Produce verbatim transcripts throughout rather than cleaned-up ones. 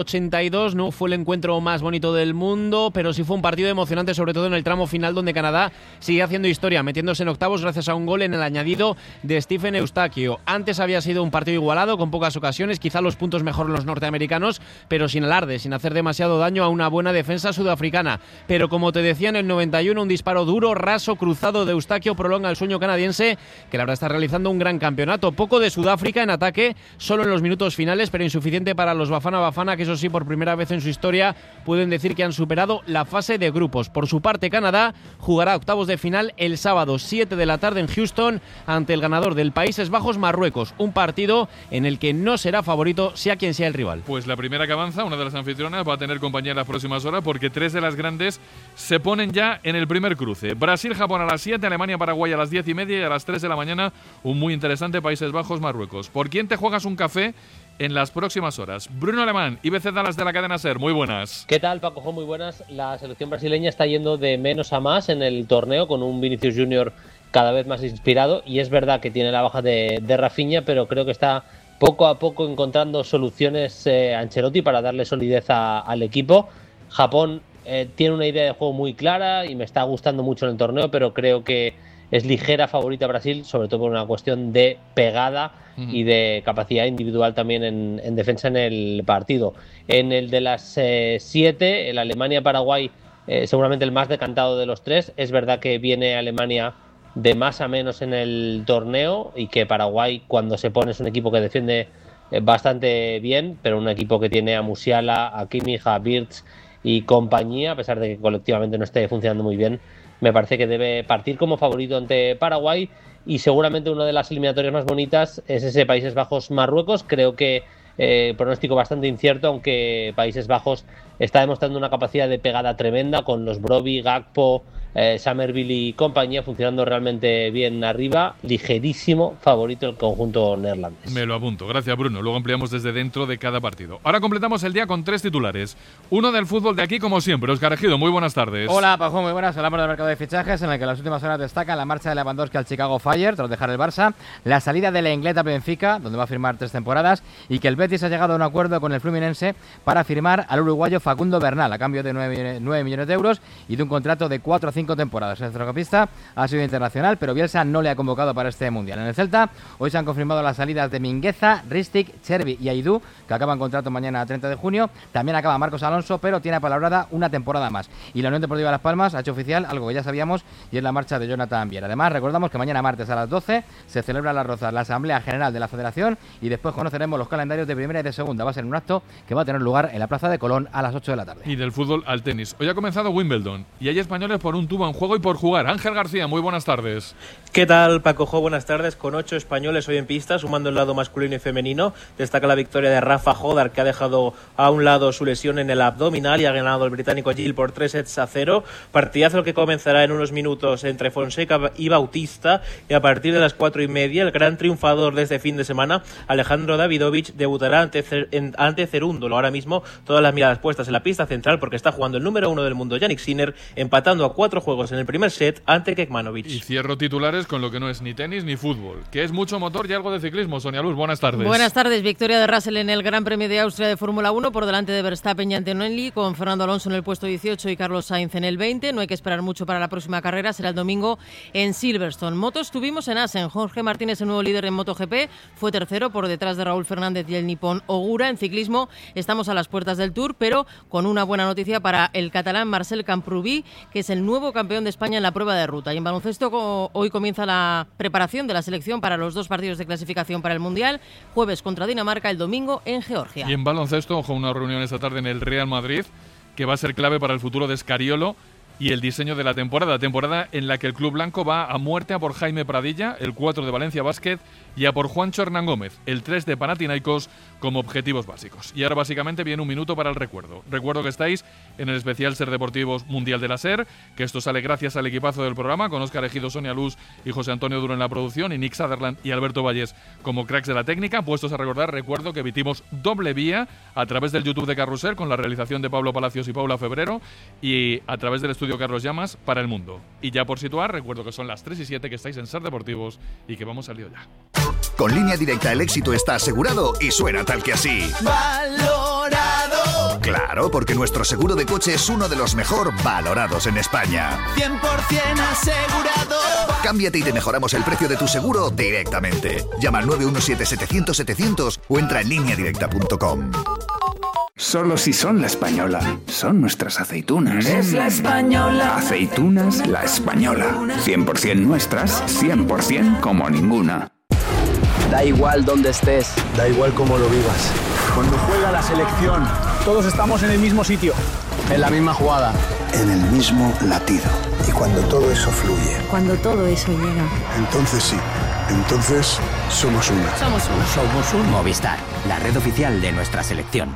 ochenta y dos, no fue el encuentro más bonito del mundo, pero sí fue un partido emocionante, sobre todo en el tramo final, donde Canadá sigue haciendo historia, metiéndose en octavos gracias a un gol en el añadido de Stephen Eustaquio. Antes había sido un partido igualado, con pocas ocasiones, quizá los puntos mejor los norteamericanos, pero sin alarde, sin hacer demasiado daño a una buena defensa sudafricana. Pero como te decía, en el noventa y uno, un disparo duro, raso, cruzado de Eustaquio prolonga el sueño canadiense, que la verdad está realizando un gran campeonato. Poco de Sudáfrica en ataque, solo en los minutos finales, pero insuficiente para los Bafana Bafana, que eso sí, por primera vez en su historia pueden decir que han superado la fase de grupos. Por su parte, Canadá jugará octavos de final el sábado siete de la tarde en Houston ante el ganador del Países Bajos Marruecos, un partido en el que no será favorito sea quien sea el rival. Pues la primera que avanza, una de las anfitrionas, va a tener compañía en las próximas horas, porque tres de las grandes se ponen ya en el primer cruce. Brasil-Japón a las siete, Alemania-Paraguay a las diez y media, y a las tres de la mañana un muy interesante Países Bajos-Marruecos. ¿Por quién te juegas un café en las próximas horas? Bruno Alemán, I B C Dallas de la cadena SER, muy buenas. ¿Qué tal, Paco? Muy buenas. La selección brasileña está yendo de menos a más en el torneo, con un Vinicius Junior cada vez más inspirado, y es verdad que tiene la baja de, de Rafinha, pero creo que está poco a poco encontrando soluciones eh, Ancelotti para darle solidez a, al equipo. Japón eh, tiene una idea de juego muy clara y me está gustando mucho en el torneo, pero creo que es ligera favorita Brasil, sobre todo por una cuestión de pegada uh-huh. y de capacidad individual también en, en defensa en el partido. En el de las eh, siete, el Alemania-Paraguay, eh, seguramente el más decantado de los tres. Es verdad que viene Alemania de más a menos en el torneo y que Paraguay, cuando se pone, es un equipo que defiende eh, bastante bien, pero un equipo que tiene a Musiala, a Kimmich, a Wirtz y compañía, a pesar de que colectivamente no esté funcionando muy bien. Me parece que debe partir como favorito ante Paraguay, y seguramente una de las eliminatorias más bonitas es ese Países Bajos-Marruecos. Creo que eh, pronóstico bastante incierto, aunque Países Bajos está demostrando una capacidad de pegada tremenda con los Brobbey, Gakpo, eh, Summerville y compañía funcionando realmente bien arriba. Ligerísimo favorito el conjunto neerlandés. Me lo apunto, gracias Bruno. Luego ampliamos desde dentro de cada partido. Ahora completamos el día con tres titulares. Uno del fútbol de aquí, como siempre. Óscar Ejido, muy buenas tardes. Hola Pajo, muy buenas. Hablamos del mercado de fichajes, en el que las últimas horas destaca la marcha de Lewandowski al Chicago Fire tras dejar el Barça, la salida de la Ingleta a Benfica, donde va a firmar tres temporadas, y que el Betis ha llegado a un acuerdo con el Fluminense para firmar al uruguayo Facundo Bernal a cambio de nueve millones de euros y de un contrato de cuatro a cinco temporadas. El centrocampista ha sido internacional, pero Bielsa no le ha convocado para este mundial. En el Celta hoy se han confirmado las salidas de Mingueza, Ristic, Chervi y Aidú, que acaban contrato mañana treinta de junio. También acaba Marcos Alonso, pero tiene apalabrada una temporada más. Y la Unión Deportiva Las Palmas ha hecho oficial algo que ya sabíamos, y es la marcha de Jonathan Viera. Además, recordamos que mañana martes a las doce se celebra en Las Rozas la Asamblea General de la Federación, y después conoceremos los calendarios de primera y de segunda. Va a ser un acto que va a tener lugar en la Plaza de Colón a las ocho de la tarde. Y del fútbol al tenis. Hoy ha comenzado Wimbledon y hay españoles por un tubo en juego y por jugar. Ángel García, muy buenas tardes. ¿Qué tal, Paco Jo? Buenas tardes. Con ocho españoles hoy en pista, sumando el lado masculino y femenino. Destaca la victoria de Rafa Jodar, que ha dejado a un lado su lesión en el abdominal y ha ganado el británico Gil por tres sets a cero. Partidazo que comenzará en unos minutos entre Fonseca y Bautista, y a partir de las cuatro y media el gran triunfador de este fin de semana, Alejandro Davidovich, debutará ante, Cer- en, ante Cerúndolo. Ahora mismo todas las miradas puestas en la pista central, porque está jugando el número uno del mundo, Jannik Sinner, empatando a cuatro juegos en el primer set ante Kekmanovic. Y cierro titulares con lo que no es ni tenis ni fútbol, que es mucho motor y algo de ciclismo. Sonia Luz, buenas tardes. Buenas tardes. Victoria de Russell en el Gran Premio de Austria de Fórmula uno por delante de Verstappen y Antonelli, con Fernando Alonso en el puesto dieciocho y Carlos Sainz en el veinte. No hay que esperar mucho para la próxima carrera, será el domingo en Silverstone. Motos tuvimos en Assen. Jorge Martínez, el nuevo líder en MotoGP, fue tercero por detrás de Raúl Fernández y el nipón Ogura. En ciclismo estamos a las puertas del Tour, pero con una buena noticia para el catalán Marcel Camprubí, que es el nuevo campeón de España en la prueba de ruta. Y en baloncesto hoy comienza la preparación de la selección para los dos partidos de clasificación para el Mundial, jueves contra Dinamarca, el domingo en Georgia. Y en baloncesto, ojo, una reunión esta tarde en el Real Madrid, que va a ser clave para el futuro de Scariolo y el diseño de la temporada, temporada en la que el club blanco va a muerte a por Jaime Pradilla, el cuatro de Valencia Basket, y a por Juancho Hernán Gómez, el tres de Panathinaikos, como objetivos básicos. Y ahora básicamente viene un minuto para el recuerdo. Recuerdo que estáis en el especial Ser Deportivos Mundial de la SER, que esto sale gracias al equipazo del programa, con Óscar Ejido, Sonia Luz y José Antonio Duro en la producción, y Nick Sutherland y Alberto Valles como cracks de la técnica. Puestos a recordar, recuerdo que emitimos doble vía a través del YouTube de Carrusel, con la realización de Pablo Palacios y Paula Febrero, y a través del estudio Carlos Llamas para el mundo. Y ya por situar, recuerdo que son las tres y siete, que estáis en Ser Deportivos y que vamos al lío ya. Con Línea Directa el éxito está asegurado y suena tal que así. Valorado. Claro, porque nuestro seguro de coche es uno de los mejor valorados en España. cien por ciento asegurado. Cámbiate y te mejoramos el precio de tu seguro directamente. Llama al nueve uno siete setecientos setecientos o entra en línea directa punto com. Solo si son La Española. Son nuestras aceitunas. Es La Española. Aceitunas La Española. cien por ciento nuestras, cien por ciento como ninguna. Da igual donde estés. Da igual cómo lo vivas. Cuando juega la selección, todos estamos en el mismo sitio. En la misma jugada. En el mismo latido. Y cuando todo eso fluye. Cuando todo eso llega. Entonces sí. Entonces somos una. Somos uno. Somos un Movistar, la red oficial de nuestra selección.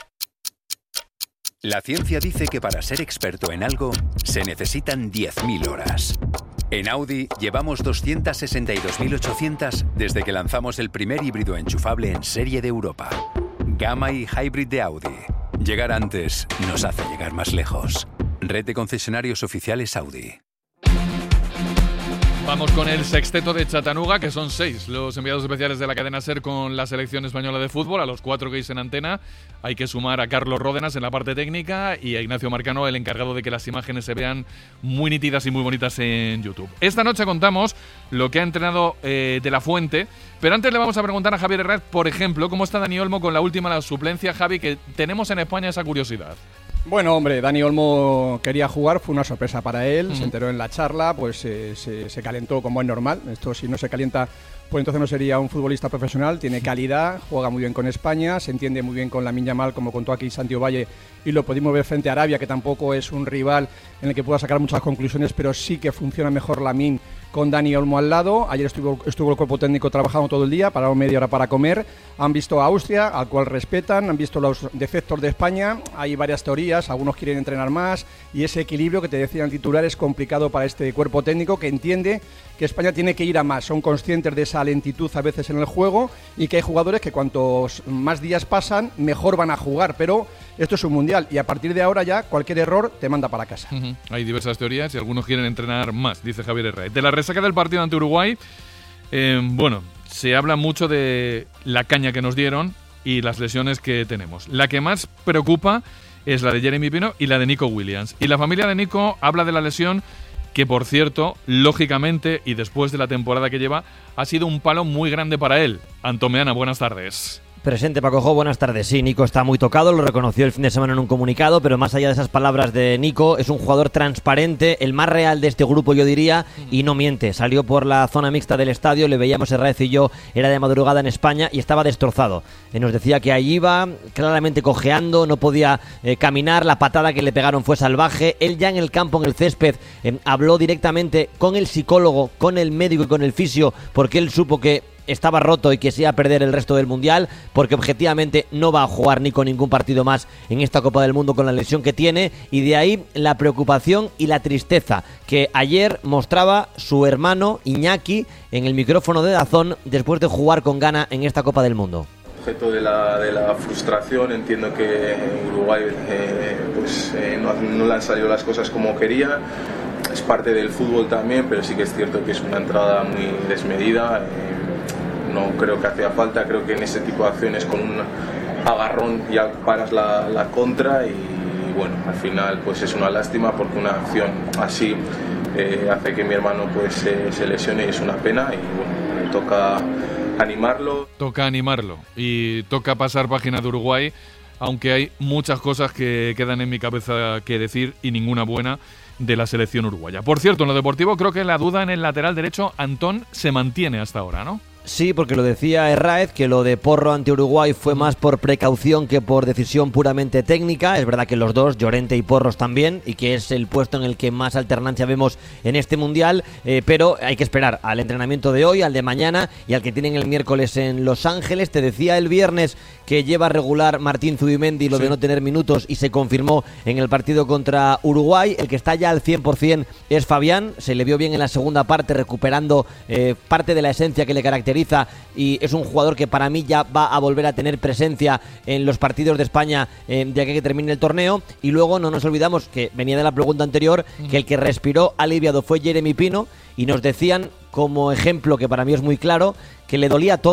La ciencia dice que para ser experto en algo se necesitan diez mil horas. En Audi llevamos doscientas sesenta y dos mil ochocientas desde que lanzamos el primer híbrido enchufable en serie de Europa. Gamma y Hybrid de Audi. Llegar antes nos hace llegar más lejos. Red de concesionarios oficiales Audi. Vamos con el sexteto de Chattanooga, que son seis los enviados especiales de la cadena SER con la selección española de fútbol. A los cuatro que en antena hay que sumar a Carlos Ródenas en la parte técnica y a Ignacio Marcano, el encargado de que las imágenes se vean muy nítidas y muy bonitas en YouTube. Esta noche contamos lo que ha entrenado eh, De La Fuente, pero antes le vamos a preguntar a Javier Herrera, por ejemplo, cómo está Dani Olmo con la última suplencia. Javi, que tenemos en España esa curiosidad. Bueno, hombre, Dani Olmo quería jugar, fue una sorpresa para él, uh-huh. Se enteró en la charla, pues eh, se, se calentó como es normal. Esto, si no se calienta, pues entonces no sería un futbolista profesional. Tiene calidad, juega muy bien con España, se entiende muy bien con Lamine Yamal, como contó aquí Santiago Valle, y lo pudimos ver frente a Arabia, que tampoco es un rival en el que pueda sacar muchas conclusiones, pero sí que funciona mejor Lamine con Dani Olmo al lado. Ayer estuvo, estuvo el cuerpo técnico trabajando todo el día, pararon media hora para comer. Han visto a Austria, al cual respetan, han visto los defectos de España. Hay varias teorías, algunos quieren entrenar más, y ese equilibrio que te decían titular es complicado para este cuerpo técnico, que entiende que España tiene que ir a más. Son conscientes de esa lentitud a veces en el juego y que hay jugadores que cuantos más días pasan, mejor van a jugar, pero esto es un mundial y a partir de ahora ya cualquier error te manda para casa. Uh-huh. Hay diversas teorías y algunos quieren entrenar más, dice Javier Herrera. De la resaca del partido ante Uruguay, eh, bueno, se habla mucho de la caña que nos dieron y las lesiones que tenemos. La que más preocupa es la de Jeremy Pino y la de Nico Williams. Y la familia de Nico habla de la lesión que, por cierto, lógicamente, y después de la temporada que lleva, ha sido un palo muy grande para él. Antomeana, buenas tardes. Presente, Paco Jo, buenas tardes. Sí, Nico está muy tocado, lo reconoció el fin de semana en un comunicado, pero más allá de esas palabras de Nico, es un jugador transparente, el más real de este grupo, yo diría, y no miente. Salió por la zona mixta del estadio, le veíamos Herráez y yo, era de madrugada en España y estaba destrozado. Eh, nos decía que allí iba claramente cojeando, no podía eh, caminar, la patada que le pegaron fue salvaje. Él ya en el campo, en el césped, eh, habló directamente con el psicólogo, con el médico y con el fisio, porque él supo que estaba roto y que se iba a perder el resto del Mundial, porque objetivamente no va a jugar ni con ningún partido más en esta Copa del Mundo con la lesión que tiene, y de ahí la preocupación y la tristeza que ayer mostraba su hermano Iñaki en el micrófono de DAZN después de jugar con Ghana en esta Copa del Mundo. Objeto de la, de la frustración, entiendo que en Uruguay eh, pues, eh, no, no le han salido las cosas como quería. Es parte del fútbol también, pero sí que es cierto que es una entrada muy desmedida. Eh, no creo que hacía falta, creo que en ese tipo de acciones con un agarrón ya paras la, la contra y, y bueno, al final pues es una lástima porque una acción así eh, hace que mi hermano pues eh, se lesione y es una pena y bueno, me toca animarlo. Toca animarlo y toca pasar página de Uruguay, aunque hay muchas cosas que quedan en mi cabeza que decir y ninguna buena de la selección uruguaya. Por cierto, en lo deportivo creo que la duda en el lateral derecho, Antón, se mantiene hasta ahora, ¿no? Sí, porque lo decía Herráez, que lo de Porro ante Uruguay fue más por precaución que por decisión puramente técnica. Es verdad que los dos, Llorente y Porros también, y que es el puesto en el que más alternancia vemos en este Mundial, eh, pero hay que esperar al entrenamiento de hoy, al de mañana y al que tienen el miércoles en Los Ángeles. Te decía el viernes que lleva regular Martín Zubimendi lo sí. de no tener minutos y se confirmó en el partido contra Uruguay. El que está ya al cien por ciento es Fabián, se le vio bien en la segunda parte recuperando eh, parte de la esencia que le caracteriza, y es un jugador que para mí ya va a volver a tener presencia en los partidos de España eh, de aquí que termine el torneo. Y luego no nos olvidamos, que venía de la pregunta anterior, que el que respiró aliviado fue Jeremy Pino, y nos decían como ejemplo, que para mí es muy claro, que le dolía todo,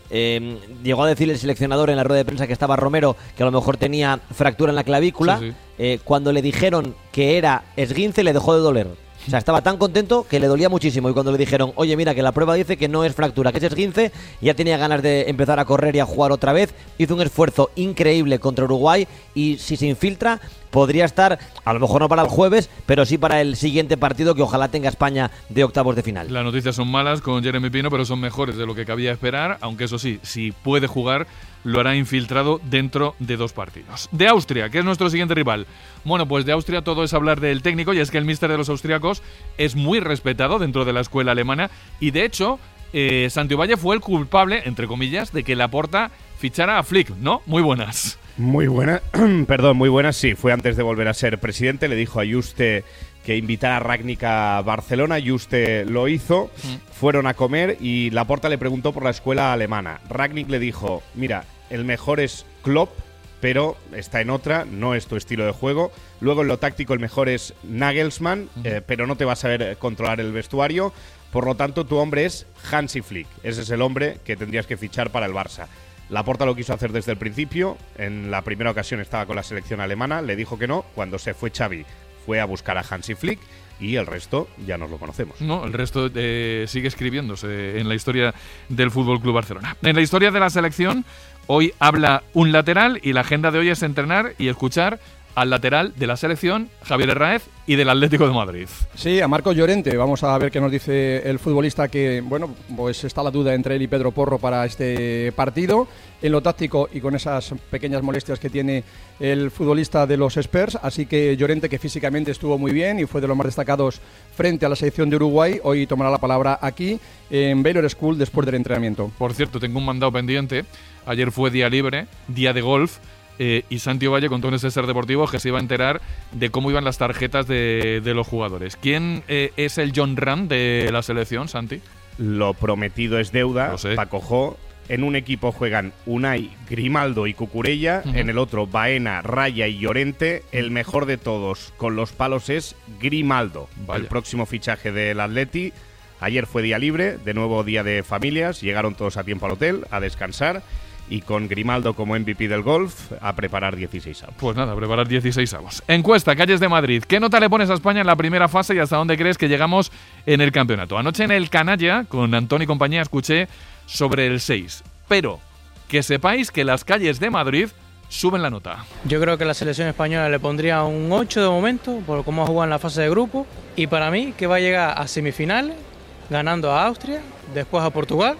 Eh, llegó a decir el seleccionador en la rueda de prensa que estaba Romero, que a lo mejor tenía fractura en la clavícula. Sí, sí. Eh, cuando le dijeron que era esguince, le dejó de doler. O sea, estaba tan contento que le dolía muchísimo. Y cuando le dijeron, oye, mira, que la prueba dice que no es fractura, que es esguince, ya tenía ganas de empezar a correr y a jugar otra vez. Hizo un esfuerzo increíble contra Uruguay y si se infiltra, podría estar, a lo mejor no para el jueves, pero sí para el siguiente partido que ojalá tenga España de octavos de final. Las noticias son malas con Jeremy Pino, pero son mejores de lo que cabía esperar, aunque eso sí, si puede jugar, lo hará infiltrado dentro de dos partidos. De Austria, que es nuestro siguiente rival. Bueno, pues de Austria todo es hablar del técnico, y es que el míster de los austriacos es muy respetado dentro de la escuela alemana, y de hecho, eh, Santiovalle fue el culpable, entre comillas, de que Laporta fichara a Flick, ¿no? Muy buenas. Muy buenas, perdón, muy buenas, sí. Fue antes de volver a ser presidente, le dijo a Juste que invitara a Rangnick a Barcelona, Juste lo hizo, mm. fueron a comer y Laporta le preguntó por la escuela alemana. Rangnick le dijo, mira, el mejor es Klopp, pero está en otra, no es tu estilo de juego. Luego en lo táctico el mejor es Nagelsmann, mm. eh, pero no te va a saber controlar el vestuario. Por lo tanto, tu hombre es Hansi Flick. Ese es el hombre que tendrías que fichar para el Barça. Laporta lo quiso hacer desde el principio. En la primera ocasión estaba con la selección alemana, le dijo que no. Cuando se fue Xavi, fue a buscar a Hansi Flick y el resto ya nos lo conocemos. No, el resto eh, sigue escribiéndose en la historia del F C Barcelona. En la historia de la selección, hoy habla un lateral y la agenda de hoy es entrenar y escuchar al lateral de la selección, Javier Herráez, y del Atlético de Madrid. Sí, a Marcos Llorente. Vamos a ver qué nos dice el futbolista, que, bueno, pues está la duda entre él y Pedro Porro para este partido. En lo táctico y con esas pequeñas molestias que tiene el futbolista de los Spurs. Así que Llorente, que físicamente estuvo muy bien y fue de los más destacados frente a la selección de Uruguay, hoy tomará la palabra aquí en Baylor School después del entrenamiento. Por cierto, tengo un mandado pendiente. Ayer fue día libre, día de golf. Eh, y Santiovalle contó en ese Ser Deportivo que se iba a enterar de cómo iban las tarjetas de, de los jugadores. ¿Quién eh, es el John Ram de la selección, Santi? Lo prometido es deuda. Paco Jo. En un equipo juegan Unai, Grimaldo y Cucurella. Uh-huh. En el otro, Baena, Raya y Llorente. El mejor de todos con los palos es Grimaldo. Vaya. El próximo fichaje del Atleti. Ayer fue día libre, de nuevo día de familias. Llegaron todos a tiempo al hotel a descansar. Y con Grimaldo como M V P del golf, a preparar dieciséis avos. Pues nada, a preparar dieciséis avos. Encuesta, Calles de Madrid. ¿Qué nota le pones a España en la primera fase y hasta dónde crees que llegamos en el campeonato? Anoche en el Canalla, con Antón y compañía, escuché sobre el seis. Pero que sepáis que las Calles de Madrid suben la nota. Yo creo que la selección española le pondría un ocho de momento, por cómo ha jugado en la fase de grupo. Y para mí, que va a llegar a semifinales, ganando a Austria, después a Portugal.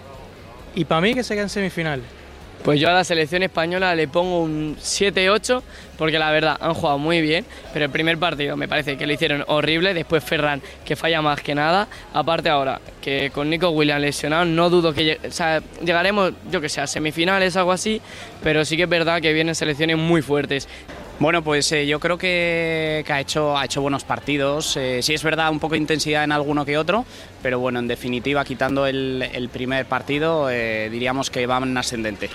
Y para mí, que se queda en semifinales. Pues yo a la selección española le pongo un siete ocho, porque la verdad han jugado muy bien, pero el primer partido me parece que lo hicieron horrible. Después Ferran, que falla más que nada. Aparte ahora, que con Nico Williams lesionado, no dudo que lleg- o sea, llegaremos, yo que sé, a semifinales, algo así, pero sí que es verdad que vienen selecciones muy fuertes. Bueno, pues eh, yo creo que, que ha, hecho, ha hecho buenos partidos. Eh, sí es verdad, un poco de intensidad en alguno que otro, pero bueno, en definitiva, quitando el, el primer partido, eh, diríamos que va en ascendente.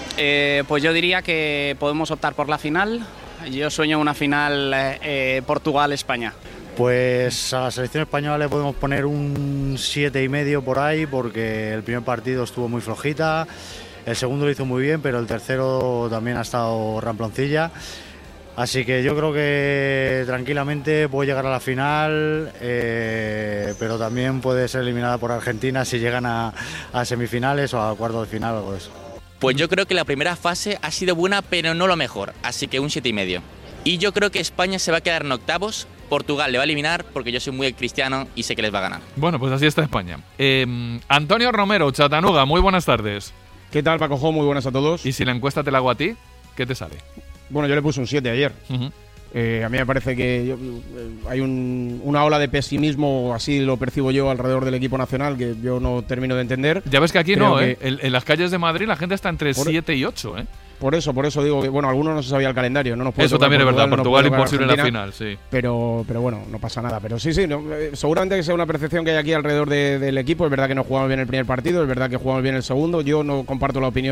Eh, pues yo diría que podemos optar por la final. Yo sueño una final eh, Portugal-España. Pues a la selección española le podemos poner un siete y medio por ahí, porque el primer partido estuvo muy flojita, el segundo lo hizo muy bien, pero el tercero también ha estado ramploncilla. Así que yo creo que tranquilamente puede llegar a la final, eh, pero también puede ser eliminada por Argentina si llegan a, a semifinales o a cuartos de final o algo de eso. Pues yo creo que la primera fase ha sido buena, pero no lo mejor, así que un siete y medio. Y yo creo que España se va a quedar en octavos, Portugal le va a eliminar porque yo soy muy cristiano y sé que les va a ganar. Bueno, pues así está España. Eh, Antonio Romero, Chatanuga, muy buenas tardes. ¿Qué tal, Paco Jo? Muy buenas a todos. Y si la encuesta te la hago a ti, ¿qué te sale? Bueno, yo le puse un siete ayer. Uh-huh. Eh, a mí me parece que yo, hay un, una ola de pesimismo, así lo percibo yo, alrededor del equipo nacional, que yo no termino de entender. Ya ves que aquí Creo no, ¿eh? Que en, en las calles de Madrid la gente está entre siete y ocho, ¿eh? Por eso, por eso digo que, bueno, algunos no se sabía el calendario, no nos puede Eso también Portugal, es verdad, Portugal no imposible en la final, sí. Pero, pero bueno, no pasa nada. Pero sí, sí, no, eh, seguramente que sea una percepción que hay aquí alrededor de, del equipo. Es verdad que no jugamos bien el primer partido, es verdad que jugamos bien el segundo. Yo no comparto la opinión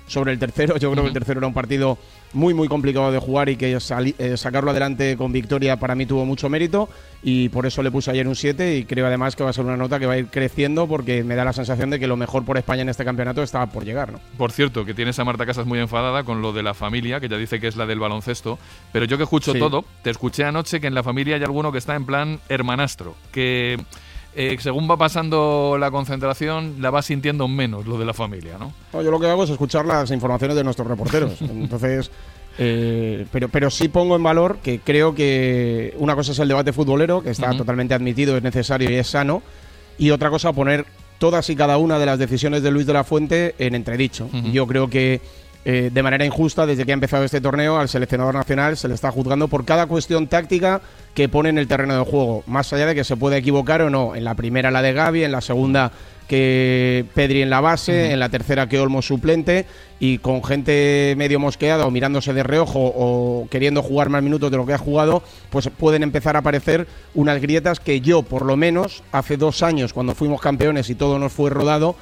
sobre el tercero. Yo creo uh-huh. que el tercero era un partido muy, muy complicado de jugar y que sali- eh, sacarlo adelante con victoria para mí tuvo mucho mérito y por eso le puse ayer un siete y creo además que va a ser una nota que va a ir creciendo porque me da la sensación de que lo mejor por España en este campeonato está por llegar, ¿no? Por cierto, que tienes a Marta Casas muy enfadada con lo de la familia, que ya dice que es la del baloncesto, pero yo que escucho sí. todo, te escuché anoche que en la familia hay alguno que está en plan hermanastro, que eh, según va pasando la concentración la va sintiendo menos lo de la familia, ¿no? No, yo lo que hago es escuchar las informaciones de nuestros reporteros, entonces... Eh, pero, pero sí pongo en valor que creo que una cosa es el debate futbolero, que está uh-huh. totalmente admitido, es necesario y es sano, y otra cosa poner todas y cada una de las decisiones de Luis de la Fuente en entredicho. Uh-huh. Yo creo que eh, de manera injusta, desde que ha empezado este torneo, al seleccionador nacional se le está juzgando por cada cuestión táctica que pone en el terreno de juego, más allá de que se pueda equivocar o no. En la primera la de Gavi, en la segunda que Pedri en la base, uh-huh. en la tercera que Olmo suplente, y con gente medio mosqueada o mirándose de reojo o queriendo jugar más minutos de lo que ha jugado, pues pueden empezar a aparecer unas grietas que yo, por lo menos, hace dos años, cuando fuimos campeones y todo nos fue rodado,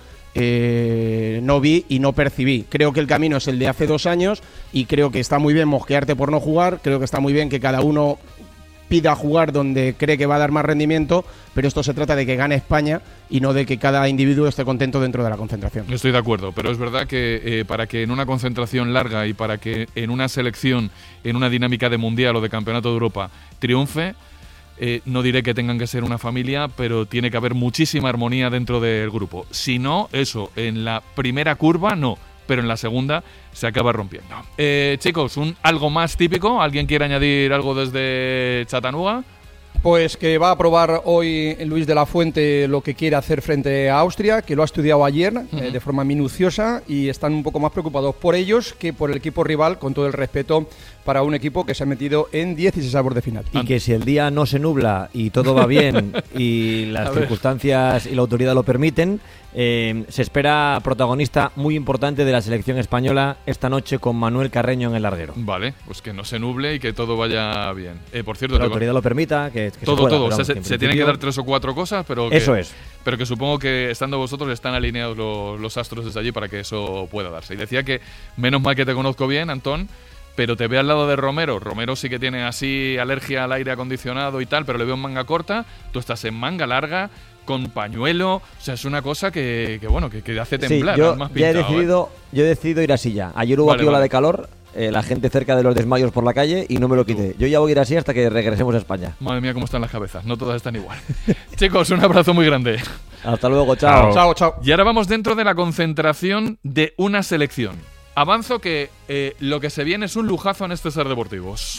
eh, no vi y no percibí. Creo que el camino es el de hace dos años y creo que está muy bien mosquearte por no jugar, creo que está muy bien que cada uno pida jugar donde cree que va a dar más rendimiento, pero esto se trata de que gane España y no de que cada individuo esté contento dentro de la concentración. Estoy de acuerdo, pero es verdad que eh, para que en una concentración larga y para que en una selección, en una dinámica de Mundial o de Campeonato de Europa triunfe, eh, no diré que tengan que ser una familia, pero tiene que haber muchísima armonía dentro del grupo. Si no, eso, en la primera curva no, pero en la segunda se acaba rompiendo. Eh, chicos, un algo más típico. ¿Alguien quiere añadir algo desde Chattanooga? Pues que va a probar hoy Luis de la Fuente lo que quiere hacer frente a Austria, que lo ha estudiado ayer uh-huh. eh, de forma minuciosa y están un poco más preocupados por ellos que por el equipo rival, con todo el respeto para un equipo que se ha metido en dieciseisavos de final. Y que si el día no se nubla y todo va bien y las circunstancias y la autoridad lo permiten, eh, se espera protagonista muy importante de la selección española esta noche con Manuel Carreño en el larguero. Vale, pues que no se nuble y que todo vaya bien. Eh, por cierto, que la autoridad lo permita, que, que todo, se pueda, todo. Pero, o sea, se, se principio... tienen que dar tres o cuatro cosas, pero que, eso es. Pero que supongo que estando vosotros están alineados los, los astros desde allí para que eso pueda darse. Y decía que menos mal que te conozco bien, Antón, pero te veo al lado de Romero. Romero sí que tiene así alergia al aire acondicionado y tal, pero le veo en manga corta. Tú estás en manga larga, con pañuelo. O sea, es una cosa que, que bueno, que, que hace temblar. Sí, yo más ya pintado, he decidido, ¿eh? yo he decidido ir así ya. Ayer hubo vale, aquí ola vale. de calor, eh, la gente cerca de los desmayos por la calle y no me lo quité. Yo ya voy a ir así hasta que regresemos a España. Madre mía, cómo están las cabezas. No todas están igual. Chicos, un abrazo muy grande. Hasta luego, chao. Chao, chao. Y ahora vamos dentro de la concentración de una selección. Avanzo que eh, lo que se viene es un lujazo en este Ser Deportivos.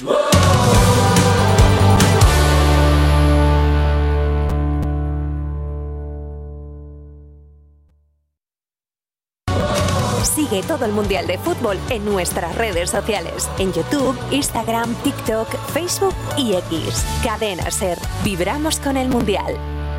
Sigue todo el Mundial de Fútbol en nuestras redes sociales. En YouTube, Instagram, TikTok, Facebook y X. Cadena Ser. Vibramos con el Mundial.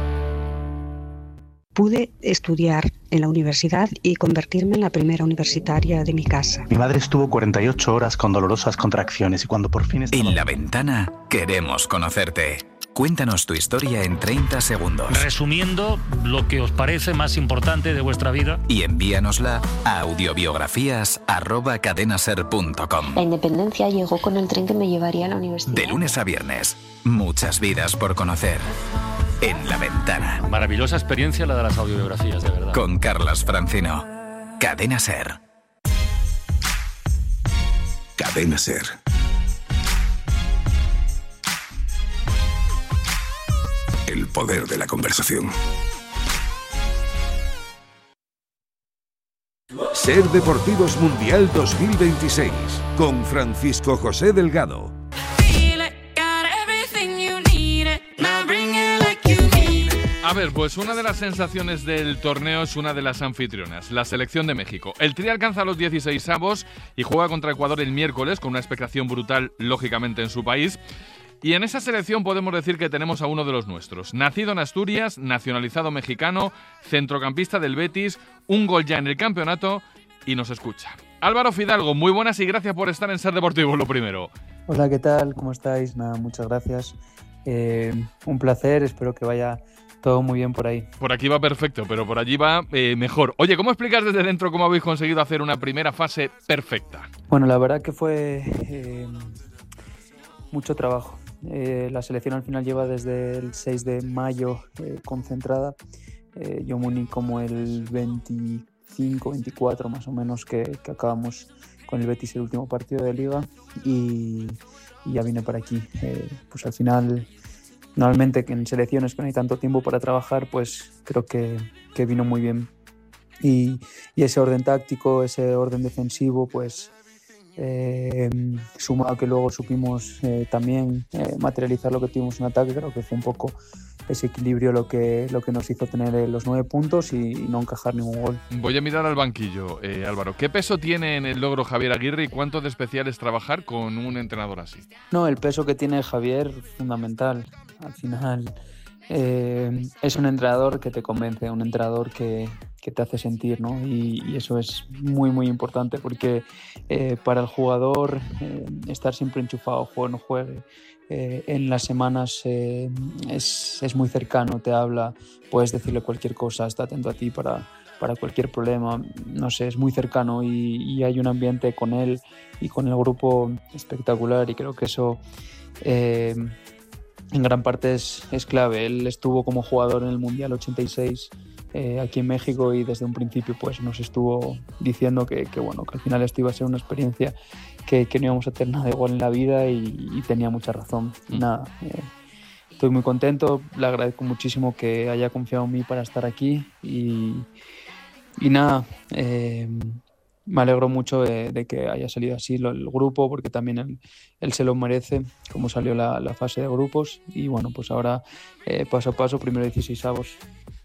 Pude estudiar en la universidad y convertirme en la primera universitaria de mi casa. Mi madre estuvo cuarenta y ocho horas con dolorosas contracciones y cuando por fin estaba... En La Ventana queremos conocerte. Cuéntanos tu historia en treinta segundos. Resumiendo lo que os parece más importante de vuestra vida. Y envíanosla a audiobiografías arroba cadenaser punto com. La independencia llegó con el tren que me llevaría a la universidad. De lunes a viernes, muchas vidas por conocer. En La Ventana. Maravillosa experiencia la de las audiobiografías, de verdad. Con Carlas Francino. Cadena Ser. Cadena Ser. El poder de la conversación. Ser Deportivos Mundial dos mil veintiséis con Francisco José Delgado. A ver, pues una de las sensaciones del torneo es una de las anfitrionas, la selección de México. El Tri alcanza los dieciseisavos y juega contra Ecuador el miércoles con una expectación brutal, lógicamente, en su país. Y en esa selección podemos decir que tenemos a uno de los nuestros. Nacido en Asturias, nacionalizado mexicano, centrocampista del Betis, un gol ya en el campeonato y nos escucha. Álvaro Fidalgo, muy buenas y gracias por estar en Ser Deportivo, lo primero. Hola, ¿qué tal? ¿Cómo estáis? Nada, muchas gracias. Eh, un placer, espero que vaya todo muy bien por ahí. Por aquí va perfecto, pero por allí va eh, mejor. Oye, ¿cómo explicas desde dentro cómo habéis conseguido hacer una primera fase perfecta? Bueno, la verdad que fue eh, mucho trabajo. Eh, la selección al final lleva desde el seis de mayo eh, concentrada. Eh, yo me uní como el veinticinco, veinticuatro más o menos que, que acabamos con el Betis el último partido de Liga y, y ya vine para aquí. Eh, pues al final... Normalmente que en selecciones que no hay tanto tiempo para trabajar, pues creo que, que vino muy bien. Y, y ese orden táctico, ese orden defensivo, pues eh, sumado a que luego supimos eh, también eh, materializar lo que tuvimos en ataque, creo que fue un poco ese equilibrio lo que, lo que nos hizo tener eh, los nueve puntos y, y no encajar ningún gol. Voy a mirar al banquillo, eh, Álvaro. ¿Qué peso tiene en el logro Javier Aguirre y cuánto de especial es trabajar con un entrenador así? No, el peso que tiene Javier, fundamental. Al final eh, es un entrenador que te convence, un entrenador que, que te hace sentir, ¿no? Y, y eso es muy, muy importante porque eh, para el jugador eh, estar siempre enchufado, juegue o no juegue, eh, en las semanas eh, es, es muy cercano, te habla, puedes decirle cualquier cosa, está atento a ti para, para cualquier problema, no sé, es muy cercano y, y hay un ambiente con él y con el grupo espectacular y creo que eso... Eh, en gran parte es, es clave. Él estuvo como jugador en el Mundial ochenta y seis eh, aquí en México y desde un principio pues nos estuvo diciendo que, que, bueno, que al final esto iba a ser una experiencia que, que no íbamos a tener nada igual en la vida y, y tenía mucha razón. Y nada, eh, estoy muy contento, le agradezco muchísimo que haya confiado en mí para estar aquí y, y nada, eh, me alegro mucho de, de que haya salido así lo, el grupo, porque también él, él se lo merece, como salió la, la fase de grupos. Y bueno, pues ahora eh, paso a paso, primero dieciseisavos.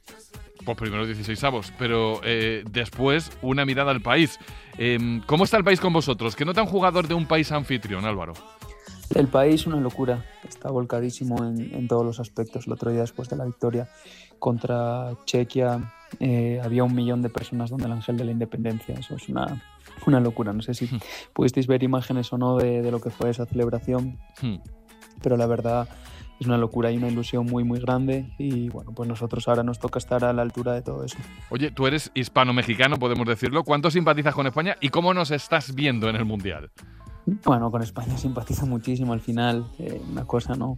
Pues primero dieciseisavos, pero eh, después una mirada al país. Eh, ¿Cómo está el país con vosotros? ¿Qué nota un jugador de un país anfitrión, Álvaro? El país, una locura. Está volcadísimo en, en todos los aspectos. El otro día, después de la victoria contra Chequia, eh, había un millón de personas donde el Ángel de la Independencia. Eso es una, una locura. No sé si pudisteis ver imágenes o no de, de lo que fue esa celebración, hmm. pero la verdad es una locura. Hay una ilusión muy, muy grande y bueno, pues nosotros ahora nos toca estar a la altura de todo eso. Oye, tú eres hispano-mexicano, podemos decirlo. ¿Cuánto simpatizas con España y cómo nos estás viendo en el Mundial? Bueno, con España simpatizo muchísimo al final, eh, una cosa no,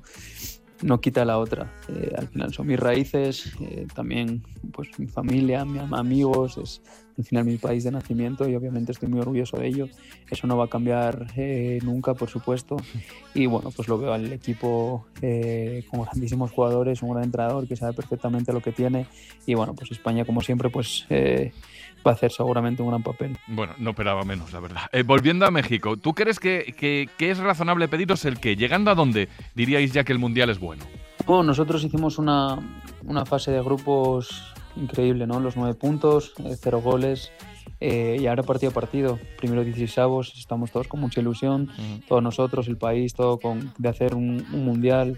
no quita la otra. Eh, al final son mis raíces, eh, también pues mi familia, mis amigos, es al final mi país de nacimiento y obviamente estoy muy orgulloso de ello. Eso no va a cambiar eh, nunca, por supuesto. Y bueno, pues lo veo al equipo eh, con grandísimos jugadores, un gran entrenador que sabe perfectamente lo que tiene y bueno, pues España como siempre pues... Eh, va a hacer seguramente un gran papel. Bueno, no esperaba menos, la verdad. Eh, volviendo a México, ¿tú crees que, que, que es razonable pediros el que, llegando a dónde, diríais ya que el Mundial es bueno? Bueno, nosotros hicimos una, una fase de grupos increíble, ¿no? Los nueve puntos, eh, cero goles, eh, y ahora partido a partido. Primero dieciseisavos, estamos todos con mucha ilusión, uh-huh. todos nosotros, el país, todo con, de hacer un, un Mundial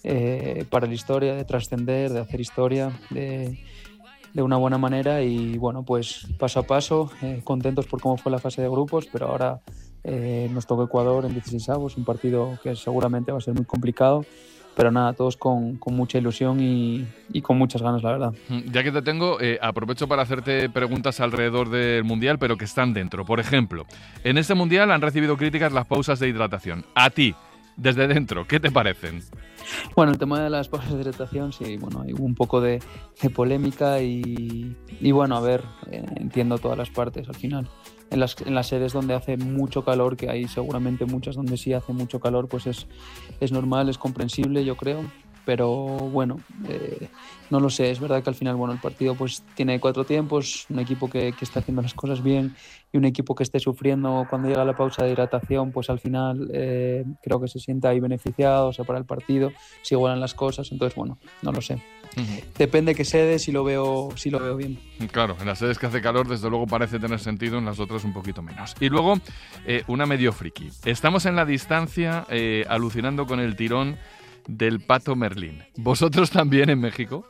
eh, para la historia, de trascender, de hacer historia, de... de una buena manera y bueno, pues paso a paso, eh, contentos por cómo fue la fase de grupos, pero ahora eh, nos toca Ecuador en dieciseisavos, un partido que seguramente va a ser muy complicado, pero nada, todos con, con mucha ilusión y, y con muchas ganas, la verdad. Ya que te tengo, eh, aprovecho para hacerte preguntas alrededor del Mundial, pero que están dentro. Por ejemplo, en este Mundial han recibido críticas las pausas de hidratación. A ti, desde dentro, ¿qué te parecen? Bueno, el tema de las pausas de hidratación, sí, bueno, hay un poco de, de polémica y, y bueno, a ver, eh, entiendo todas las partes al final. En las, en las sedes donde hace mucho calor, que hay seguramente muchas donde sí hace mucho calor, pues es, es normal, es comprensible, yo creo. Pero bueno, eh, no lo sé, es verdad que al final bueno, el partido pues tiene cuatro tiempos, un equipo que, que está haciendo las cosas bien y un equipo que esté sufriendo cuando llega la pausa de hidratación, pues al final eh, creo que se siente ahí beneficiado, se para el partido, se igualan las cosas, entonces bueno, no lo sé. Uh-huh. Depende qué sede, si lo veo, si lo veo bien. Claro, en las sedes que hace calor desde luego parece tener sentido, en las otras un poquito menos. Y luego, eh, una medio friki. Estamos en la distancia eh, alucinando con el tirón del Pato Merlín. ¿Vosotros también en México?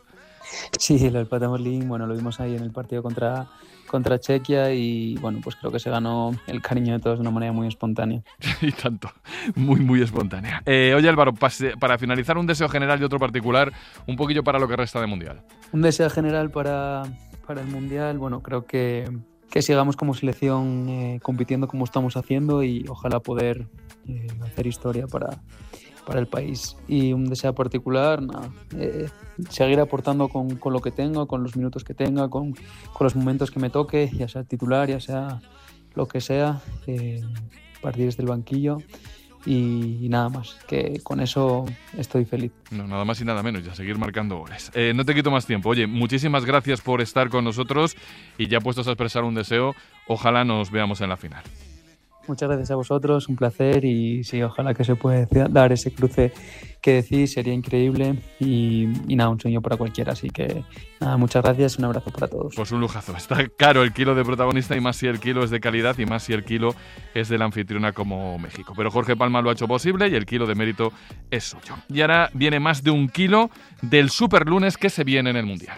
Sí, lo del Patamorlín, bueno, lo vimos ahí en el partido contra, contra Chequia y bueno, pues creo que se ganó el cariño de todos de una manera muy espontánea. Y tanto, muy, muy espontánea. Eh, oye Álvaro, pase, para finalizar un deseo general y otro particular, un poquillo para lo que resta de Mundial. Un deseo general para, para el Mundial, bueno, creo que, que sigamos como selección eh, compitiendo como estamos haciendo y ojalá poder eh, hacer historia para... para el país. Y un deseo particular, nada, eh, seguir aportando con, con lo que tenga, con los minutos que tenga, con, con los momentos que me toque, ya sea titular, ya sea lo que sea, eh, partir desde el banquillo y, y nada más, que con eso estoy feliz. No, nada más y nada menos, ya seguir marcando goles. Eh, no te quito más tiempo. Oye, muchísimas gracias por estar con nosotros y ya puestos a expresar un deseo, ojalá nos veamos en la final. Muchas gracias a vosotros, un placer y sí, ojalá que se pueda dar ese cruce que decís, sería increíble y, y nada, un sueño para cualquiera, así que nada, muchas gracias, un abrazo para todos. Pues un lujazo, está caro el kilo de protagonista y más si el kilo es de calidad y más si el kilo es de la anfitriona como México, pero Jorge Palma lo ha hecho posible y el kilo de mérito es suyo. Y ahora viene más de un kilo del superlunes que se viene en el Mundial.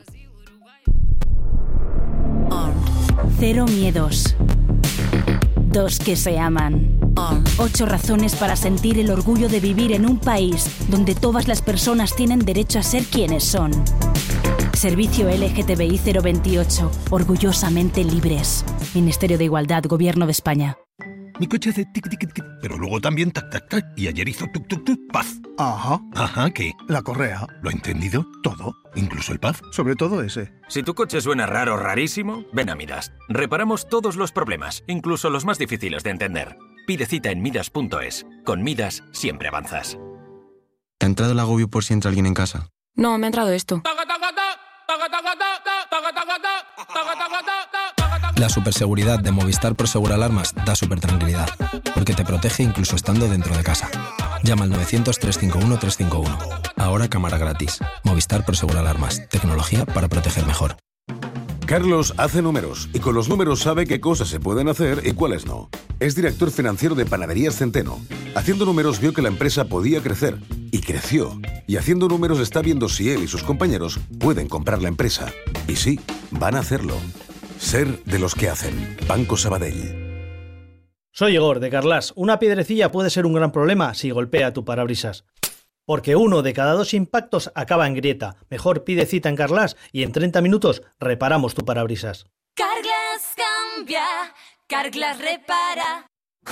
Cero miedos. Dos que se aman. Ocho razones para sentir el orgullo de vivir en un país donde todas las personas tienen derecho a ser quienes son. Servicio L G T B I cero veintiocho. Orgullosamente libres. Ministerio de Igualdad, Gobierno de España. Mi coche hace tic tic tic, pero luego también tac tac tac. Y ayer hizo tuk tuk tuk, paz. Ajá. Ajá, ¿qué? La correa. ¿Lo ha entendido? Todo. ¿Incluso el paz? Sobre todo ese. Si tu coche suena raro, rarísimo, ven a Midas. Reparamos todos los problemas, incluso los más difíciles de entender. Pide cita en Midas punto es. Con Midas siempre avanzas. ¿Te ha entrado el agobio por si entra alguien en casa? No, me ha entrado esto. La superseguridad de Movistar Prosegur Alarmas da super tranquilidad, porque te protege incluso estando dentro de casa. Llama al novecientos, trescientos cincuenta y uno, trescientos cincuenta y uno. Ahora cámara gratis. Movistar Prosegur Alarmas. Tecnología para proteger mejor. Carlos hace números y con los números sabe qué cosas se pueden hacer y cuáles no. Es director financiero de Panaderías Centeno. Haciendo números vio que la empresa podía crecer y creció. Y haciendo números está viendo si él y sus compañeros pueden comprar la empresa. Y sí, van a hacerlo. Ser de los que hacen. Banco Sabadell. Soy Igor, de Carlas. Una piedrecilla puede ser un gran problema si golpea tu parabrisas. Porque uno de cada dos impactos acaba en grieta. Mejor pide cita en Carlas y en treinta minutos reparamos tu parabrisas. Carglass cambia, Carglass repara.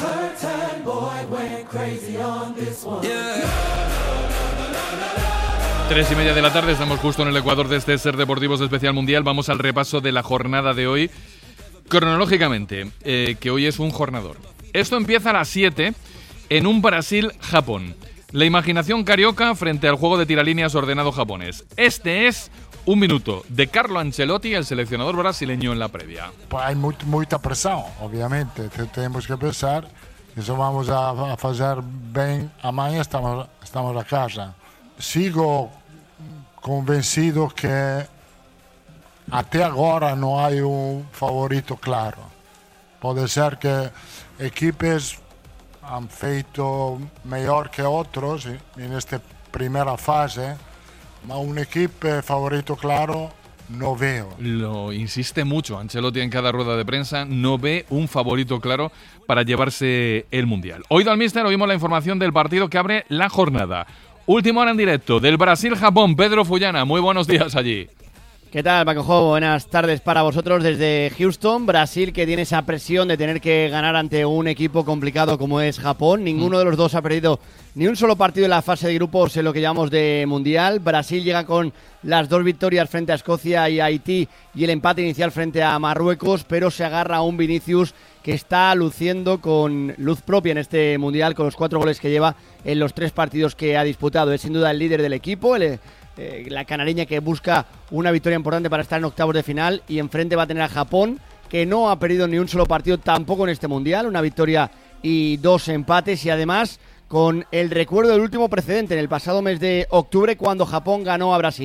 Tres y media de la tarde, estamos justo en el ecuador de este Ser Deportivos Especial Mundial. Vamos al repaso de la jornada de hoy. Cronológicamente, eh, que hoy es un jornador. Esto empieza a las siete en un Brasil-Japón. La imaginación carioca frente al juego de tiralíneas ordenado japonés. Este es un minuto de Carlo Ancelotti, el seleccionador brasileño en la previa. Pues hay muy, mucha presión, obviamente. Tenemos que pensar que eso vamos a, a hacer bien amanhã, estamos, estamos a casa. Sigo convencido que até agora não há um favorito claro. Pode ser que equipes han feito melhor que outros nesta primeira fase, mas um equipe favorito claro no veo. Lo insiste mucho Ancelotti en cada rueda de prensa, no ve un favorito claro para llevarse el Mundial. Oído al míster, oímos la información del partido que abre la jornada. Última hora en directo del Brasil-Japón. Pedro Fullana, muy buenos días allí. ¿Qué tal, Pacojo? Buenas tardes para vosotros desde Houston. Brasil, que tiene esa presión de tener que ganar ante un equipo complicado como es Japón. Ninguno de los dos ha perdido ni un solo partido en la fase de grupos en lo que llamamos de Mundial. Brasil llega con las dos victorias frente a Escocia y a Haití y el empate inicial frente a Marruecos, pero se agarra a un Vinicius que está luciendo con luz propia en este Mundial, con los cuatro goles que lleva en los tres partidos que ha disputado. Es sin duda el líder del equipo, el, eh, la canareña que busca una victoria importante para estar en octavos de final, y enfrente va a tener a Japón, que no ha perdido ni un solo partido tampoco en este Mundial, una victoria y dos empates, y además con el recuerdo del último precedente en el pasado mes de octubre cuando Japón ganó a Brasil.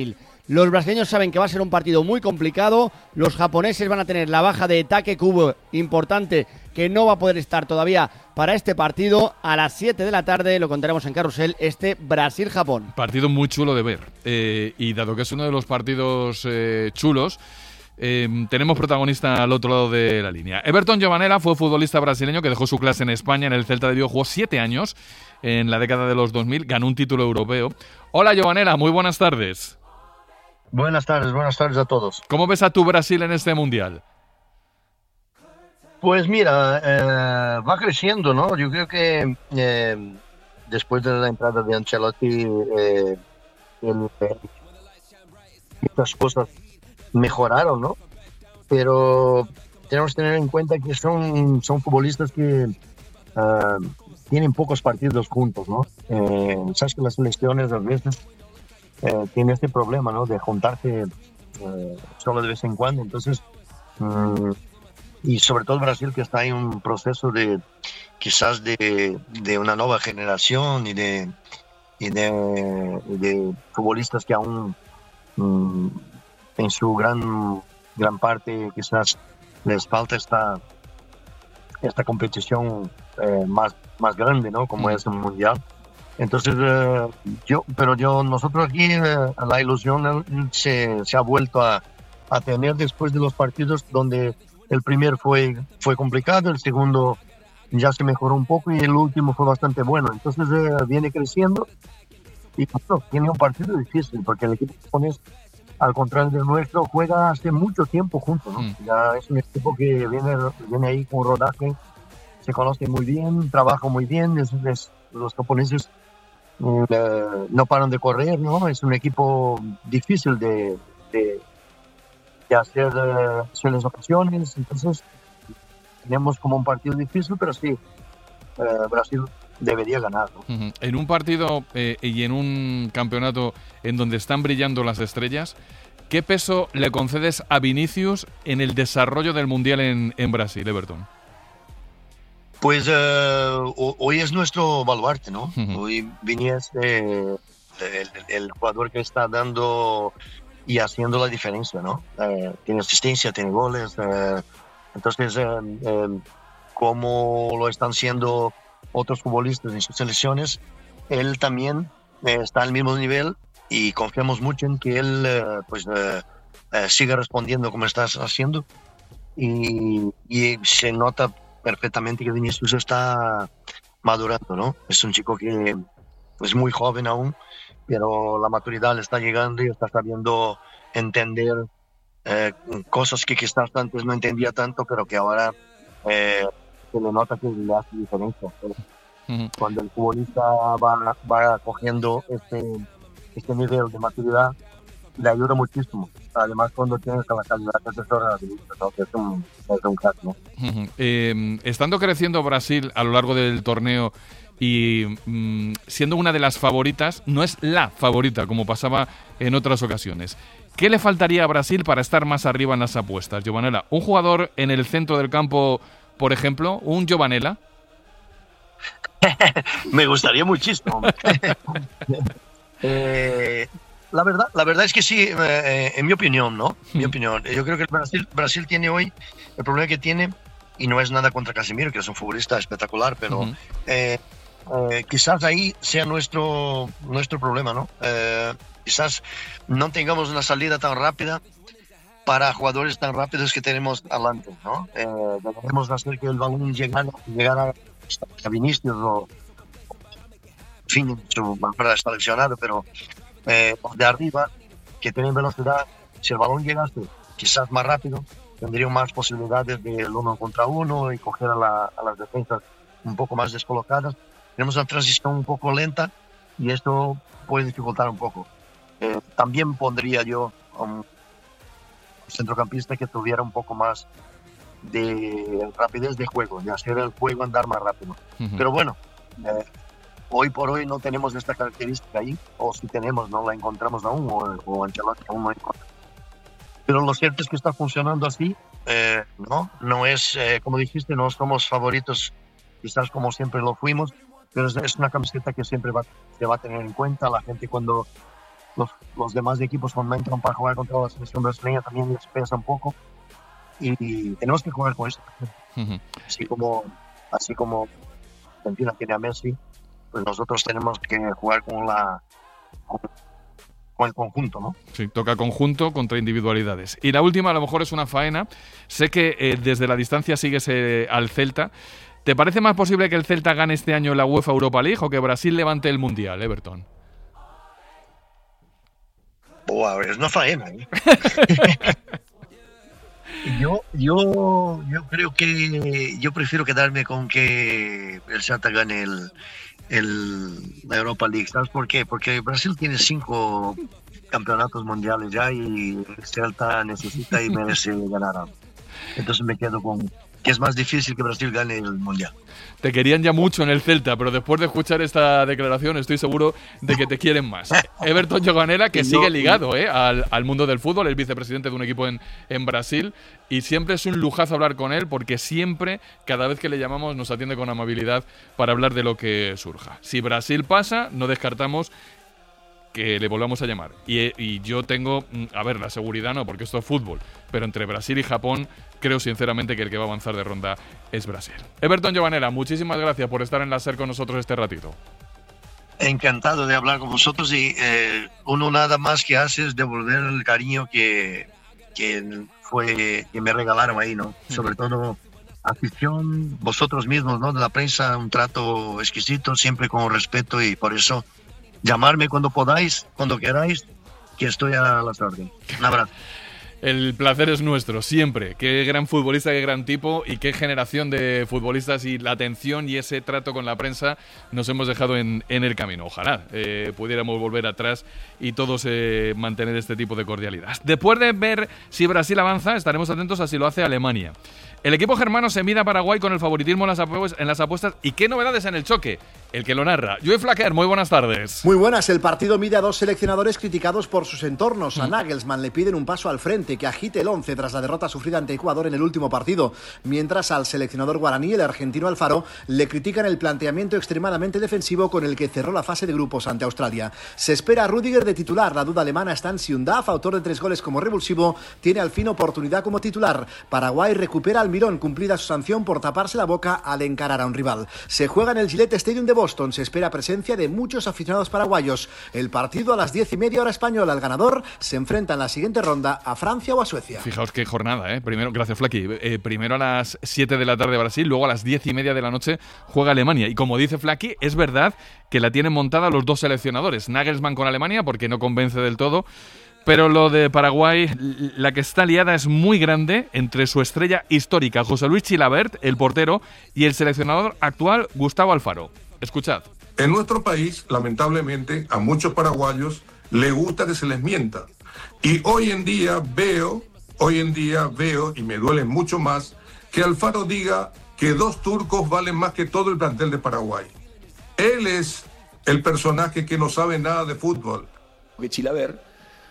Los brasileños saben que va a ser un partido muy complicado. Los japoneses van a tener la baja de Take Kubo, importante, que no va a poder estar todavía para este partido. A las siete de la tarde lo contaremos en Carrusel, este Brasil-Japón. Partido muy chulo de ver. Eh, y dado que es uno de los partidos eh, chulos, eh, tenemos protagonista al otro lado de la línea. Everton Giovanella fue futbolista brasileño que dejó su clase en España en el Celta de Vigo, jugó siete años en la década de los dos mil, ganó un título europeo. Hola Giovanella, muy buenas tardes. Buenas tardes, buenas tardes a todos. ¿Cómo ves a tu Brasil en este Mundial? Pues mira, eh, va creciendo, ¿no? Yo creo que eh, después de la entrada de Ancelotti, eh, el, eh, muchas cosas mejoraron, ¿no? Pero tenemos que tener en cuenta que son, son futbolistas que uh, tienen pocos partidos juntos, ¿no? Eh, sabes que las selecciones a veces eh, tienen este problema, ¿no? De juntarse eh, solo de vez en cuando. Entonces, um, y sobre todo Brasil, que está en un proceso de quizás de, de una nueva generación y de, y de, de futbolistas que aún um, en su gran, gran parte quizás les falta esta, esta competición eh, más, más grande, ¿no? Como mm. es un mundial. Entonces, eh, yo, pero yo, nosotros aquí, eh, la ilusión se, se ha vuelto a, a tener después de los partidos donde el primer fue, fue complicado, el segundo ya se mejoró un poco y el último fue bastante bueno. Entonces, eh, viene creciendo y bueno, tiene un partido difícil porque el equipo japonés, al contrario del nuestro, juega hace mucho tiempo juntos, ¿no? Mm. Ya es un equipo que viene, viene ahí con rodaje, se conoce muy bien, trabaja muy bien, es, es, los japoneses eh, no paran de correr, ¿no? Es un equipo difícil de, de, de hacer eh, sueles ocasiones, entonces tenemos como un partido difícil, pero sí, eh, Brasil debería ganar, ¿no? Uh-huh. En un partido eh, y en un campeonato en donde están brillando las estrellas, ¿qué peso le concedes a Vinicius en el desarrollo del Mundial en, en Brasil, Everton? Pues eh, hoy es nuestro baluarte, ¿no? Uh-huh. Hoy Vinicius eh, el, el jugador que está dando y haciendo la diferencia, ¿no? Eh, tiene asistencia, tiene goles, eh, entonces eh, eh, como lo están haciendo otros futbolistas en sus selecciones, él también eh, está al mismo nivel y confiamos mucho en que él eh, pues eh, eh, siga respondiendo como está haciendo y, y se nota perfectamente que Vinicius está madurando, ¿no? Es un chico que es muy joven aún, pero la maturidad le está llegando y está sabiendo entender eh, cosas que quizás antes no entendía tanto, pero que ahora eh, se le nota que le hace diferencia. Uh-huh. Cuando el futbolista va, va cogiendo este, este nivel de maturidad, le ayuda muchísimo. Además, cuando tienes la calidad de asesora, es un, es un crack, ¿no? Uh-huh. Eh, estando creciendo Brasil a lo largo del torneo y mm, siendo una de las favoritas, no es la favorita, como pasaba en otras ocasiones. ¿Qué le faltaría a Brasil para estar más arriba en las apuestas, Giovanella? ¿Un jugador en el centro del campo, por ejemplo, un Giovanella? Me gustaría muchísimo. eh, la verdad, la verdad es que sí, eh, en mi opinión, ¿no? Mi opinión. Yo creo que el Brasil, Brasil tiene hoy el problema que tiene, y no es nada contra Casemiro, que es un futbolista espectacular, pero uh-huh. eh, eh, quizás ahí sea nuestro nuestro problema, ¿no? Eh, quizás no tengamos una salida tan rápida para jugadores tan rápidos que tenemos adelante, ¿no? Eh, debemos hacer que el balón llegara, llegara a Vinicius o, en fin, su manera está lesionado, pero eh, de arriba, que tienen velocidad, si el balón llegase quizás más rápido, tendrían más posibilidades del uno contra uno y coger a, la, a las defensas un poco más descolocadas. Tenemos una transición un poco lenta y esto puede dificultar un poco. Eh, también pondría yo un centrocampista que tuviera un poco más de rapidez de juego, de hacer el juego andar más rápido. Uh-huh. Pero bueno, eh, hoy por hoy no tenemos esta característica ahí, o si tenemos, no la encontramos aún, o, o Ancelotti aún no encontramos. Pero lo cierto es que está funcionando así, eh, ¿no? No es, eh, como dijiste, no somos favoritos, quizás como siempre lo fuimos, pero es, es una camiseta que siempre va, se va a tener en cuenta. La gente cuando los, los demás equipos cuando entran para jugar contra la selección brasileña también les pesa un poco y, y tenemos que jugar con eso. Uh-huh. Así como así como Argentina tiene a Messi, pues nosotros tenemos que jugar con la con, con el conjunto, ¿no? Sí, toca conjunto contra individualidades. Y la última a lo mejor es una faena. Sé que eh, desde la distancia sigues eh, al Celta. ¿Te parece más posible que el Celta gane este año la UEFA Europa League o que Brasil levante el Mundial, Everton? Wow, es una faena, ¿eh? yo, yo, yo creo que yo prefiero quedarme con que el Celta gane el, el, la Europa League. ¿Sabes por qué? Porque Brasil tiene cinco campeonatos mundiales ya y el Celta necesita y merece ganar algo. Entonces me quedo con que es más difícil que Brasil gane el Mundial. Te querían ya mucho en el Celta, pero después de escuchar esta declaración estoy seguro de que te quieren más. Everton Joganela, que sigue ligado eh, al, al mundo del fútbol, es vicepresidente de un equipo en, en Brasil, y siempre es un lujazo hablar con él porque siempre, cada vez que le llamamos, nos atiende con amabilidad para hablar de lo que surja. Si Brasil pasa, no descartamos que le volvamos a llamar. Y, y yo tengo, a ver, la seguridad no, porque esto es fútbol, pero entre Brasil y Japón creo sinceramente que el que va a avanzar de ronda es Brasil. Everton Joganela, muchísimas gracias por estar en la SER con nosotros este ratito. Encantado de hablar con vosotros y eh, uno nada más que hace es devolver el cariño que, que, fue, que me regalaron ahí, ¿no? Sobre todo afición, vosotros mismos, ¿no? De la prensa, un trato exquisito, siempre con respeto y por eso llamarme cuando podáis, cuando queráis, que estoy a las órdenes. Un abrazo. El placer es nuestro, siempre. Qué gran futbolista, qué gran tipo y qué generación de futbolistas y la atención y ese trato con la prensa nos hemos dejado en, en el camino. Ojalá eh, pudiéramos volver atrás y todos eh, mantener este tipo de cordialidad. Después de ver si Brasil avanza, estaremos atentos a si lo hace Alemania. El equipo germano se mide a Paraguay con el favoritismo en las, apuestas, en las apuestas. ¿Y qué novedades en el choque? El que lo narra. Joe Flaquer, muy buenas tardes. Muy buenas. El partido mide a dos seleccionadores criticados por sus entornos. A Nagelsmann le piden un paso al frente, que agite el once tras la derrota sufrida ante Ecuador en el último partido. Mientras al seleccionador guaraní, el argentino Alfaro, le critican el planteamiento extremadamente defensivo con el que cerró la fase de grupos ante Australia. Se espera a Rüdiger de titular. La duda alemana está en si Undav, autor de tres goles como revulsivo, tiene al fin oportunidad como titular. Paraguay recupera al Mirón, cumplida su sanción por taparse la boca al encarar a un rival. Se juega en el Gillette Stadium de Boston. Se espera presencia de muchos aficionados paraguayos. El partido a las diez y media hora española. El ganador se enfrenta en la siguiente ronda a Francia o a Suecia. Fijaos qué jornada, ¿eh? Primero, gracias Flaki. Eh, primero a las siete de la tarde Brasil, luego a las diez y media de la noche juega Alemania. Y como dice Flaki, es verdad que la tienen montada los dos seleccionadores. Nagelsmann con Alemania, porque no convence del todo. Pero lo de Paraguay, la que está liada es muy grande entre su estrella histórica, José Luis Chilabert, el portero, y el seleccionador actual, Gustavo Alfaro. Escuchad. En nuestro país, lamentablemente, a muchos paraguayos les gusta que se les mienta. Y hoy en día veo, hoy en día veo, y me duele mucho más, que Alfaro diga que dos turcos valen más que todo el plantel de Paraguay. Él es el personaje que no sabe nada de fútbol. Que Chilabert,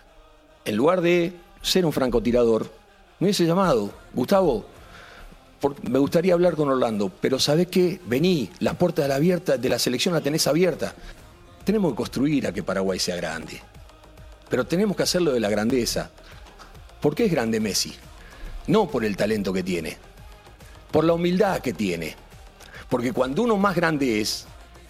en lugar de ser un francotirador, me hubiese llamado, Gustavo, por, me gustaría hablar con Orlando, pero ¿sabés qué? Vení, las puertas de la, abierta, de la selección la tenés abierta. Tenemos que construir a que Paraguay sea grande, pero tenemos que hacerlo de la grandeza. ¿Por qué es grande Messi? No por el talento que tiene, por la humildad que tiene. Porque cuando uno más grande es,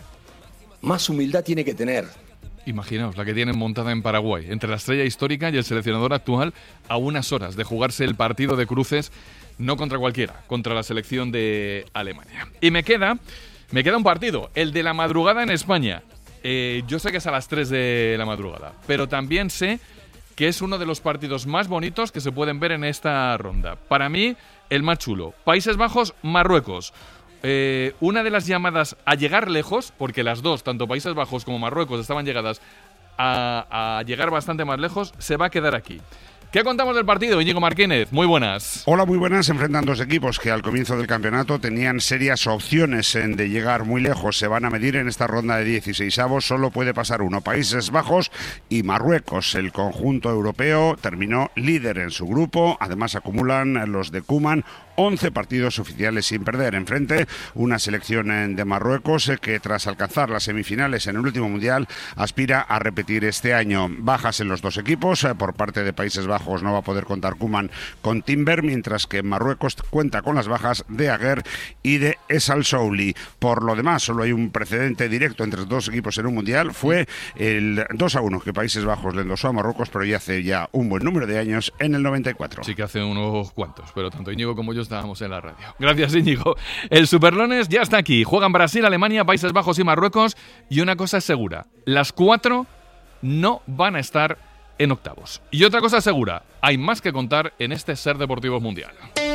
más humildad tiene que tener. Imaginaos la que tienen montada en Paraguay, entre la estrella histórica y el seleccionador actual, a unas horas de jugarse el partido de cruces, no contra cualquiera, contra la selección de Alemania. Y me queda, me queda un partido, el de la madrugada en España. Eh, yo sé que es a las tres de la madrugada, pero también sé que es uno de los partidos más bonitos que se pueden ver en esta ronda. Para mí, el más chulo. Países Bajos, Marruecos. Eh, una de las llamadas a llegar lejos, porque las dos, tanto Países Bajos como Marruecos, estaban llegadas a, a llegar bastante más lejos, se va a quedar aquí. ¿Qué contamos del partido, Íñigo Martínez? Muy buenas. Hola, muy buenas. Se enfrentan dos equipos que al comienzo del campeonato tenían serias opciones de llegar muy lejos. Se van a medir en esta ronda de dieciseisavos. Solo puede pasar uno, Países Bajos y Marruecos. El conjunto europeo terminó líder en su grupo. Además acumulan los de Koeman once partidos oficiales sin perder. Enfrente, una selección de Marruecos que tras alcanzar las semifinales en el último Mundial aspira a repetir este año. Bajas en los dos equipos. Por parte de Países Bajos no va a poder contar Koeman con Timber, mientras que Marruecos cuenta con las bajas de Aguer y de Esal Souli. Por lo demás, solo hay un precedente directo entre los dos equipos en un Mundial. Fue el dos a uno que Países Bajos le endosó a Marruecos, pero ya hace ya un buen número de años, en el noventa y cuatro. Sí que hace unos cuantos, pero tanto Íñigo como yo estábamos en la radio. Gracias, Íñigo. El Superlones ya está aquí. Juegan Brasil, Alemania, Países Bajos y Marruecos. Y una cosa es segura, las cuatro no van a estar en octavos. Y otra cosa es segura, hay más que contar en este Ser Deportivos Mundial.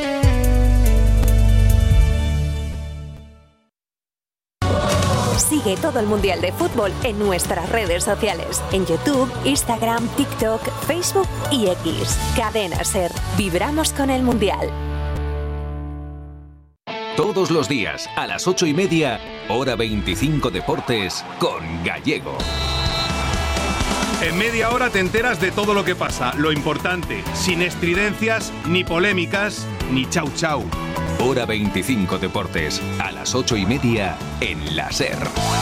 Sigue todo el Mundial de Fútbol en nuestras redes sociales. En YouTube, Instagram, TikTok, Facebook y X. Cadena Ser. Vibramos con el Mundial. Todos los días, a las ocho y media, hora veinticinco Deportes, con Gallego. En media hora te enteras de todo lo que pasa, lo importante, sin estridencias, ni polémicas, ni chau chau. Hora veinticinco Deportes, a las ocho y media, en la SER.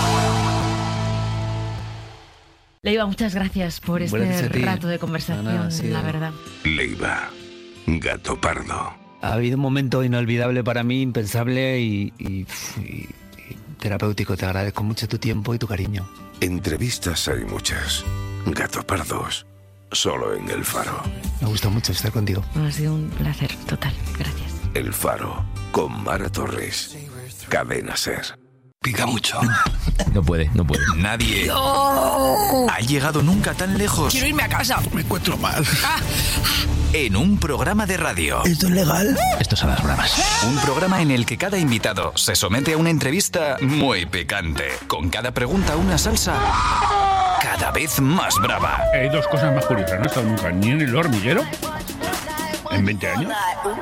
Leiva, muchas gracias por este Gracias rato de conversación, Ana, sí, la eh. verdad. Leiva, gato pardo. Ha habido un momento inolvidable para mí, impensable y, y, y, y terapéutico. Te agradezco mucho tu tiempo y tu cariño. Entrevistas hay muchas. Gato pardos, solo en El Faro. Me gusta mucho estar contigo. Ha sido un placer total, gracias. El Faro, con Mara Torres. Cadena Ser. Pica mucho. No puede, no puede. Nadie ¡Oh! ha llegado nunca tan lejos. Quiero irme a casa. Me encuentro mal. En un programa de radio. ¿Esto es legal? Estos son las bromas. Un programa en el que cada invitado se somete a una entrevista muy picante. Con cada pregunta una salsa cada vez más brava. Hay dos cosas más curiosas. No he estado nunca ni en El Hormiguero en veinte años.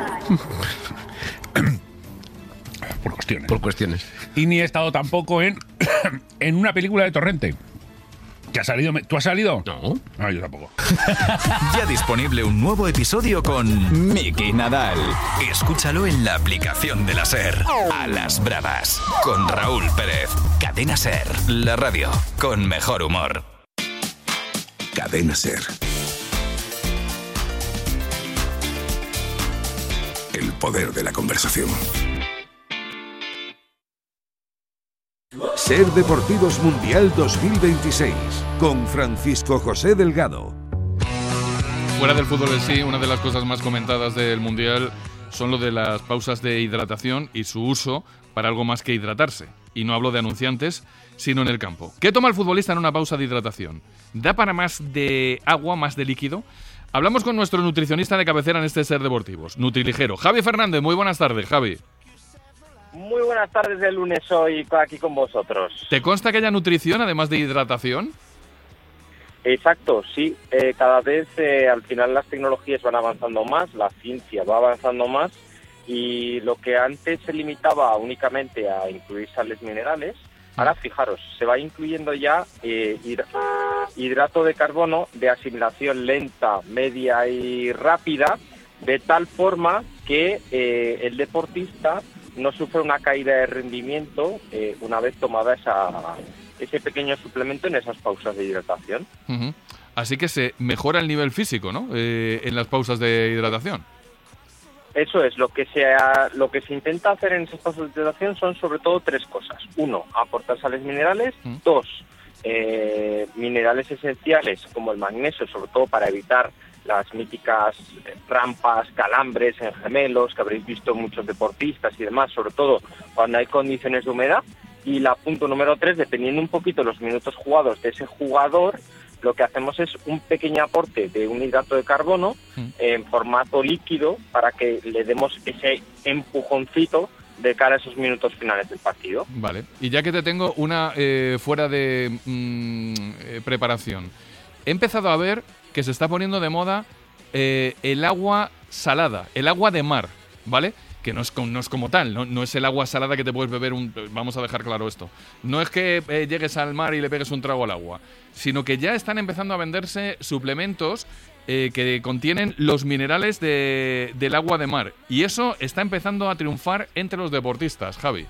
Por cuestiones. Por cuestiones. Y ni he estado tampoco en, en una película de Torrente. ¿Que ha salido? ¿Tú has salido? No. No, yo tampoco. Ya disponible un nuevo episodio con Miki Nadal. Escúchalo en la aplicación de la SER. A las bravas. Con Raúl Pérez. Cadena SER. La radio con mejor humor. Cadena Ser. El poder de la conversación. Ser Deportivos Mundial dos mil veintiséis con Francisco José Delgado. Fuera del fútbol en sí, una de las cosas más comentadas del Mundial son lo de las pausas de hidratación y su uso para algo más que hidratarse. Y no hablo de anunciantes, sino en el campo. ¿Qué toma el futbolista en una pausa de hidratación? ¿Da para más de agua, más de líquido? Hablamos con nuestro nutricionista de cabecera en este Ser Deportivos, Nutriligero. Javi Fernández, muy buenas tardes, Javi. Muy buenas tardes de lunes hoy aquí con vosotros. ¿Te consta que haya nutrición además de hidratación? Exacto, sí. Eh, cada vez eh, al final las tecnologías van avanzando más, la ciencia va avanzando más y lo que antes se limitaba únicamente a incluir sales minerales, ahora fijaros, se va incluyendo ya eh, hidrato de carbono de asimilación lenta, media y rápida, de tal forma que eh, el deportista no sufre una caída de rendimiento eh, una vez tomada esa, ese pequeño suplemento en esas pausas de hidratación. Uh-huh. Así que se mejora el nivel físico, ¿no? Eh, en las pausas de hidratación. Eso es, lo que, se ha, lo que se intenta hacer en esas pausas de hidratación son sobre todo tres cosas. Uno, aportar sales minerales. Uh-huh. Dos, eh, minerales esenciales como el magnesio, sobre todo para evitar las míticas rampas, calambres en gemelos, que habréis visto muchos deportistas y demás, sobre todo cuando hay condiciones de humedad. Y la punto número tres, dependiendo un poquito los minutos jugados de ese jugador, lo que hacemos es un pequeño aporte de un hidrato de carbono mm. en formato líquido para que le demos ese empujoncito de cara a esos minutos finales del partido. Vale, y ya que te tengo una eh, fuera de mm, eh, preparación, he empezado a ver que se está poniendo de moda eh, el agua salada, el agua de mar, ¿vale? Que no es, no es como tal, no, no es el agua salada que te puedes beber, un, vamos a dejar claro esto. No es que eh, llegues al mar y le pegues un trago al agua, sino que ya están empezando a venderse suplementos eh, que contienen los minerales de, del agua de mar. Y eso está empezando a triunfar entre los deportistas, Javi.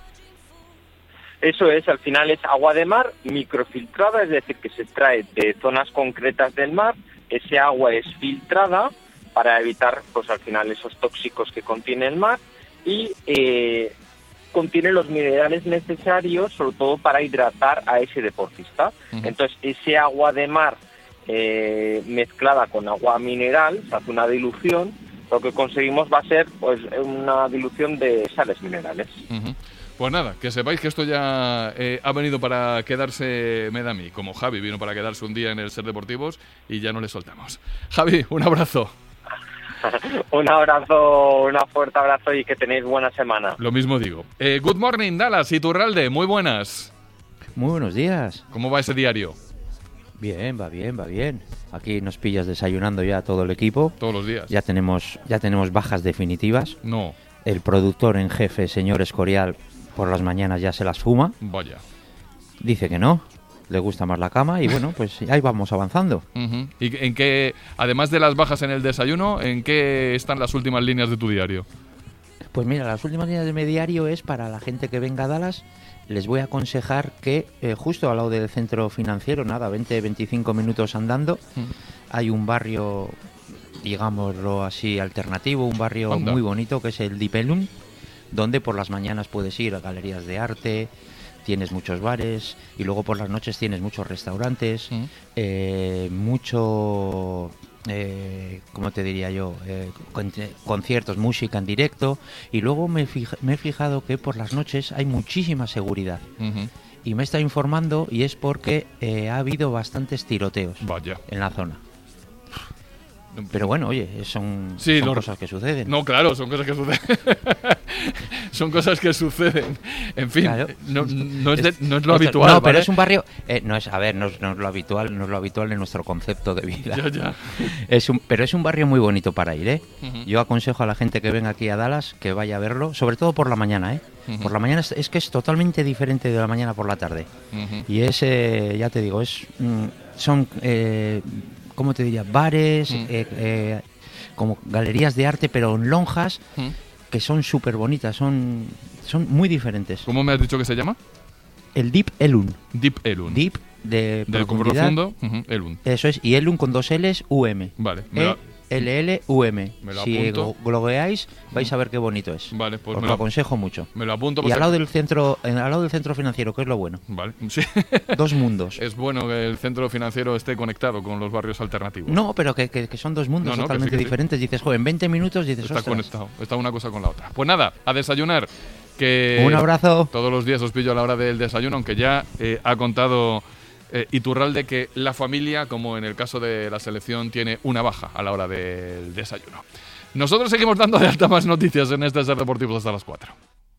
Eso es, al final es agua de mar microfiltrada, es decir, que se extrae de zonas concretas del mar. Ese agua es filtrada para evitar, pues al final, esos tóxicos que contiene el mar y eh, contiene los minerales necesarios, sobre todo para hidratar a ese deportista. Uh-huh. Entonces, ese agua de mar eh, mezclada con agua mineral, se hace una dilución, lo que conseguimos va a ser pues una dilución de sales minerales. Uh-huh. Pues nada, que sepáis que esto ya eh, ha venido para quedarse, me da a mí, como Javi vino para quedarse un día en el Ser Deportivos y ya no le soltamos. Javi, un abrazo. Un abrazo, un fuerte abrazo y que tenéis buena semana. Lo mismo digo. Eh, good morning, Dallas, Iturralde, muy buenas. Muy buenos días. ¿Cómo va ese diario? Bien, va bien, va bien. Aquí nos pillas desayunando ya todo el equipo. Todos los días. Ya tenemos, ya tenemos bajas definitivas. No. El productor en jefe, señor Escorial, por las mañanas ya se las fuma. Vaya. Dice que no, le gusta más la cama y bueno, pues ahí vamos avanzando. Uh-huh. ¿Y en qué, además de las bajas en el desayuno, en qué están las últimas líneas de tu diario? Pues mira, las últimas líneas de mi diario es para la gente que venga a Dallas. Les voy a aconsejar que eh, justo al lado del centro financiero, nada, veinte, veinticinco minutos andando, uh-huh. hay un barrio, digámoslo así, alternativo, un barrio Anda. muy bonito que es el Deep Ellum, donde por las mañanas puedes ir a galerías de arte, tienes muchos bares y luego por las noches tienes muchos restaurantes, mm. eh, mucho, eh, ¿cómo te diría yo? Eh, con, conciertos, música en directo y luego me, fija, me he fijado que por las noches hay muchísima seguridad. Uh-huh. Y me está informando y es porque eh, ha habido bastantes tiroteos Vaya. en la zona. Pero bueno, oye, son, sí, son lo, cosas que suceden. No, claro, son cosas que suceden. Son cosas que suceden. En fin, claro. no, no, es de, no es lo Esto, habitual. No, pero ¿vale? es un barrio... Eh, no es, a ver, no es, no es lo habitual, no es lo habitual en nuestro concepto de vida. Ya, ya. Es un, pero es un barrio muy bonito para ir, ¿eh? Uh-huh. Yo aconsejo a la gente que venga aquí a Dallas que vaya a verlo, sobre todo por la mañana, ¿eh? Uh-huh. Por la mañana es, es que es totalmente diferente de la mañana por la tarde. Uh-huh. Y es, eh, ya te digo, es mm, son... Eh, ¿cómo te diría? Bares, mm. eh, eh, como galerías de arte, pero en lonjas, mm. que son súper bonitas, son, son muy diferentes. ¿Cómo me has dicho que se llama? El Deep Ellum. Deep Ellum. Deep de Del profundo, uh-huh, Ellum. Eso es, y Ellum con dos L's, U M. Vale. E L L U M. Me lo si apunto. blogueáis, vais a ver qué bonito es. Vale, pues Os me lo lo aconsejo mucho. Me lo apunto. Y al lado del centro, al lado del centro financiero, que es lo bueno. Vale. Sí. Dos mundos. Es bueno que el centro financiero esté conectado con los barrios alternativos. No, pero que, que, que son dos mundos no, no, totalmente sí, diferentes. Sí. Dices, joder, en veinte minutos dices, está ostras. conectado. Está una cosa con la otra. Pues nada, a desayunar. Que un abrazo. Todos los días os pillo a la hora del desayuno, aunque ya eh, ha contado eh, Iturralde que la familia, como en el caso de la selección, tiene una baja a la hora del desayuno. Nosotros seguimos dando de alta más noticias en este Ser Deportivos hasta las cuatro.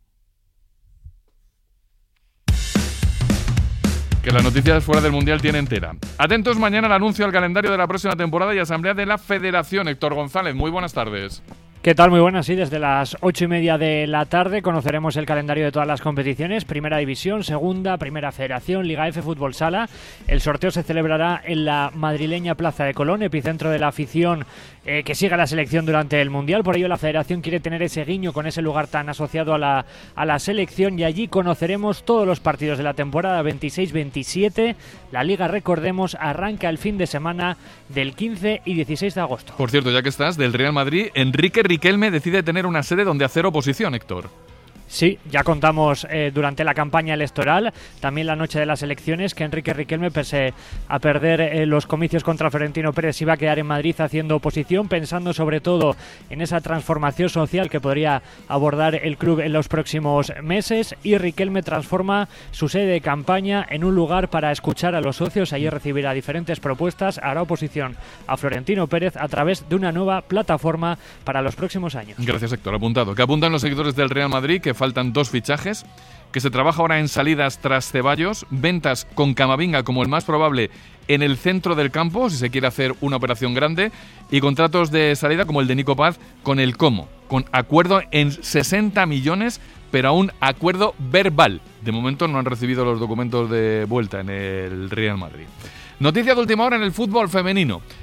Que las noticias fuera del Mundial tiene entera. Atentos mañana al anuncio al calendario de la próxima temporada y asamblea de la Federación. Héctor González, muy buenas tardes. ¿Qué tal? Muy buenas, sí, desde las ocho y media de la tarde conoceremos el calendario de todas las competiciones, Primera División, Segunda, Primera Federación, Liga F, Fútbol Sala. El sorteo se celebrará en la madrileña Plaza de Colón, epicentro de la afición eh, que siga la selección durante el Mundial. Por ello la Federación quiere tener ese guiño con ese lugar tan asociado a la, a la selección y allí conoceremos todos los partidos de la temporada veintiséis veintisiete. La Liga, recordemos, arranca el fin de semana del quince y dieciséis de agosto. Por cierto, ya que estás, del Real Madrid, Enrique Riquelme decide tener una sede donde hacer oposición, Héctor. Sí, ya contamos eh, durante la campaña electoral, también la noche de las elecciones, que Enrique Riquelme, pese a perder eh, los comicios contra Florentino Pérez, iba a quedar en Madrid haciendo oposición, pensando sobre todo en esa transformación social que podría abordar el club en los próximos meses. Y Riquelme transforma su sede de campaña en un lugar para escuchar a los socios. Allí recibirá diferentes propuestas, hará oposición a Florentino Pérez a través de una nueva plataforma para los próximos años. Gracias, Héctor. Apuntado. Que apuntan los seguidores del Real Madrid que faltan dos fichajes, que se trabaja ahora en salidas tras Ceballos, ventas con Camavinga como el más probable en el centro del campo, si se quiere hacer una operación grande, y contratos de salida como el de Nico Paz con el Como, con acuerdo en sesenta millones, pero aún acuerdo verbal. De momento no han recibido los documentos de vuelta en el Real Madrid. Noticia de última hora en el fútbol femenino.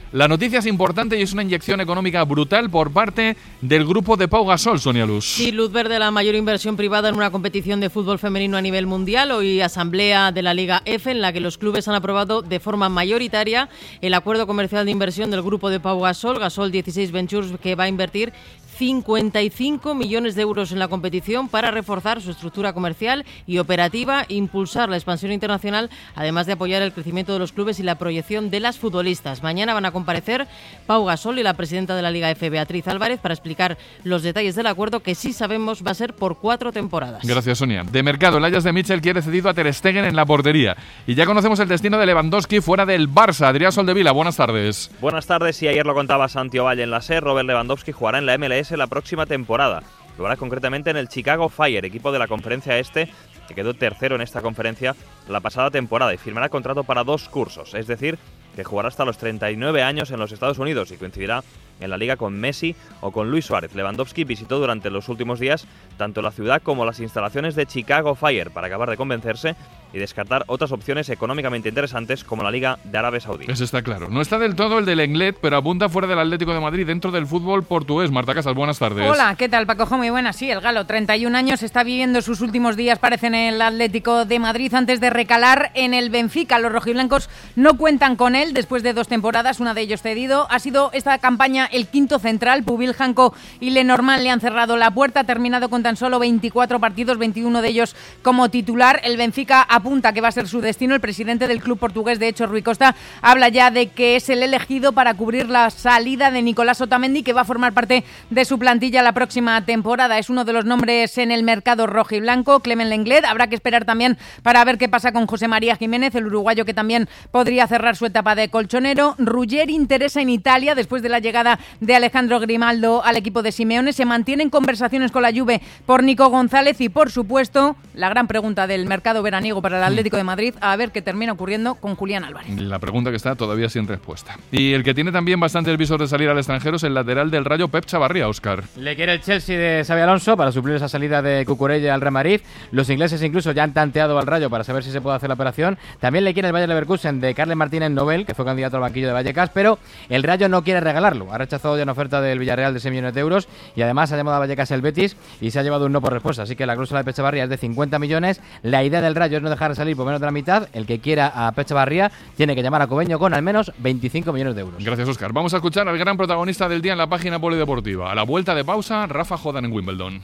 La noticia es importante y es una inyección económica brutal por parte del grupo de Pau Gasol, Sonia Luz. Sí, luz verde, la mayor inversión privada en una competición de fútbol femenino a nivel mundial. Hoy asamblea de la Liga F, en la que los clubes han aprobado de forma mayoritaria el acuerdo comercial de inversión del grupo de Pau Gasol, Gasol dieciséis Ventures, que va a invertir cincuenta y cinco millones de euros en la competición para reforzar su estructura comercial y operativa, impulsar la expansión internacional, además de apoyar el crecimiento de los clubes y la proyección de las futbolistas. Mañana van a comparecer Pau Gasol y la presidenta de la Liga F, Beatriz Álvarez, para explicar los detalles del acuerdo, que sí sabemos va a ser por cuatro temporadas. Gracias, Sonia. De mercado, el Ajax de Mitchell quiere cedido a Ter Stegen en la portería. Y ya conocemos el destino de Lewandowski fuera del Barça. Adrián Soldevila, buenas tardes. Buenas tardes, y ayer lo contaba Santi Ovalle en la SER, Robert Lewandowski jugará en la M L S la próxima temporada. Lo hará concretamente en el Chicago Fire, equipo de la Conferencia Este, que quedó tercero en esta conferencia la pasada temporada, y firmará contrato para dos cursos, es decir, que jugará hasta los treinta y nueve años en los Estados Unidos y coincidirá en la liga con Messi o con Luis Suárez. Lewandowski visitó durante los últimos días tanto la ciudad como las instalaciones de Chicago Fire para acabar de convencerse y descartar otras opciones económicamente interesantes como la Liga de Arabia Saudí. Eso está claro. No está del todo el del Lenglet, pero apunta fuera del Atlético de Madrid dentro del fútbol portugués. Marta Casas, buenas tardes. Hola, ¿qué tal, Paco? Muy buenas. Sí, el galo, treinta y un años, está viviendo sus últimos días, parece, en el Atlético de Madrid antes de recalar en el Benfica. Los rojiblancos no cuentan con él después de dos temporadas, una de ellos cedido. Ha sido esta campaña el quinto central. Pubil, Janko y Lenormand le han cerrado la puerta. Ha terminado con tan solo veinticuatro partidos, veintiuno de ellos como titular. El Benfica apunta que va a ser su destino. El presidente del club portugués, de hecho, Rui Costa, habla ya de que es el elegido para cubrir la salida de Nicolás Otamendi, que va a formar parte de su plantilla la próxima temporada. Es uno de los nombres en el mercado rojiblanco. Clement Lenglet. Habrá que esperar también para ver qué pasa con José María Jiménez, el uruguayo, que también podría cerrar su etapa de colchonero. Ruggeri interesa en Italia después de la llegada de Alejandro Grimaldo al equipo de Simeone. Se mantienen conversaciones con la Juve por Nico González y, por supuesto, la gran pregunta del mercado veraniego para el Atlético de Madrid, a ver qué termina ocurriendo con Julián Álvarez. La pregunta que está todavía sin respuesta. Y el que tiene también bastante el visor de salir al extranjero es el lateral del Rayo, Pep Chavarría, Óscar. Le quiere el Chelsea de Xabi Alonso para suplir esa salida de Cucurella al Real Madrid. Los ingleses incluso ya han tanteado al Rayo para saber si se puede hacer la operación. También le quiere el Bayer Leverkusen de Carles Martínez Nobel, que fue candidato al banquillo de Vallecas, pero el Rayo no quiere regalarlo. Ha rechazado ya una oferta del Villarreal de seis millones de euros y además ha llamado a Vallecas el Betis y se ha llevado un no por respuesta. Así que la cláusula de Pep Chavarría es de cincuenta millones. La idea del Rayo es no dejar de salir por menos de la mitad. El que quiera a Pep Chavarría tiene que llamar a Cobeño con al menos veinticinco millones de euros. Gracias, Óscar. Vamos a escuchar al gran protagonista del día en la página polideportiva. A la vuelta de pausa, Rafa Jodan en Wimbledon.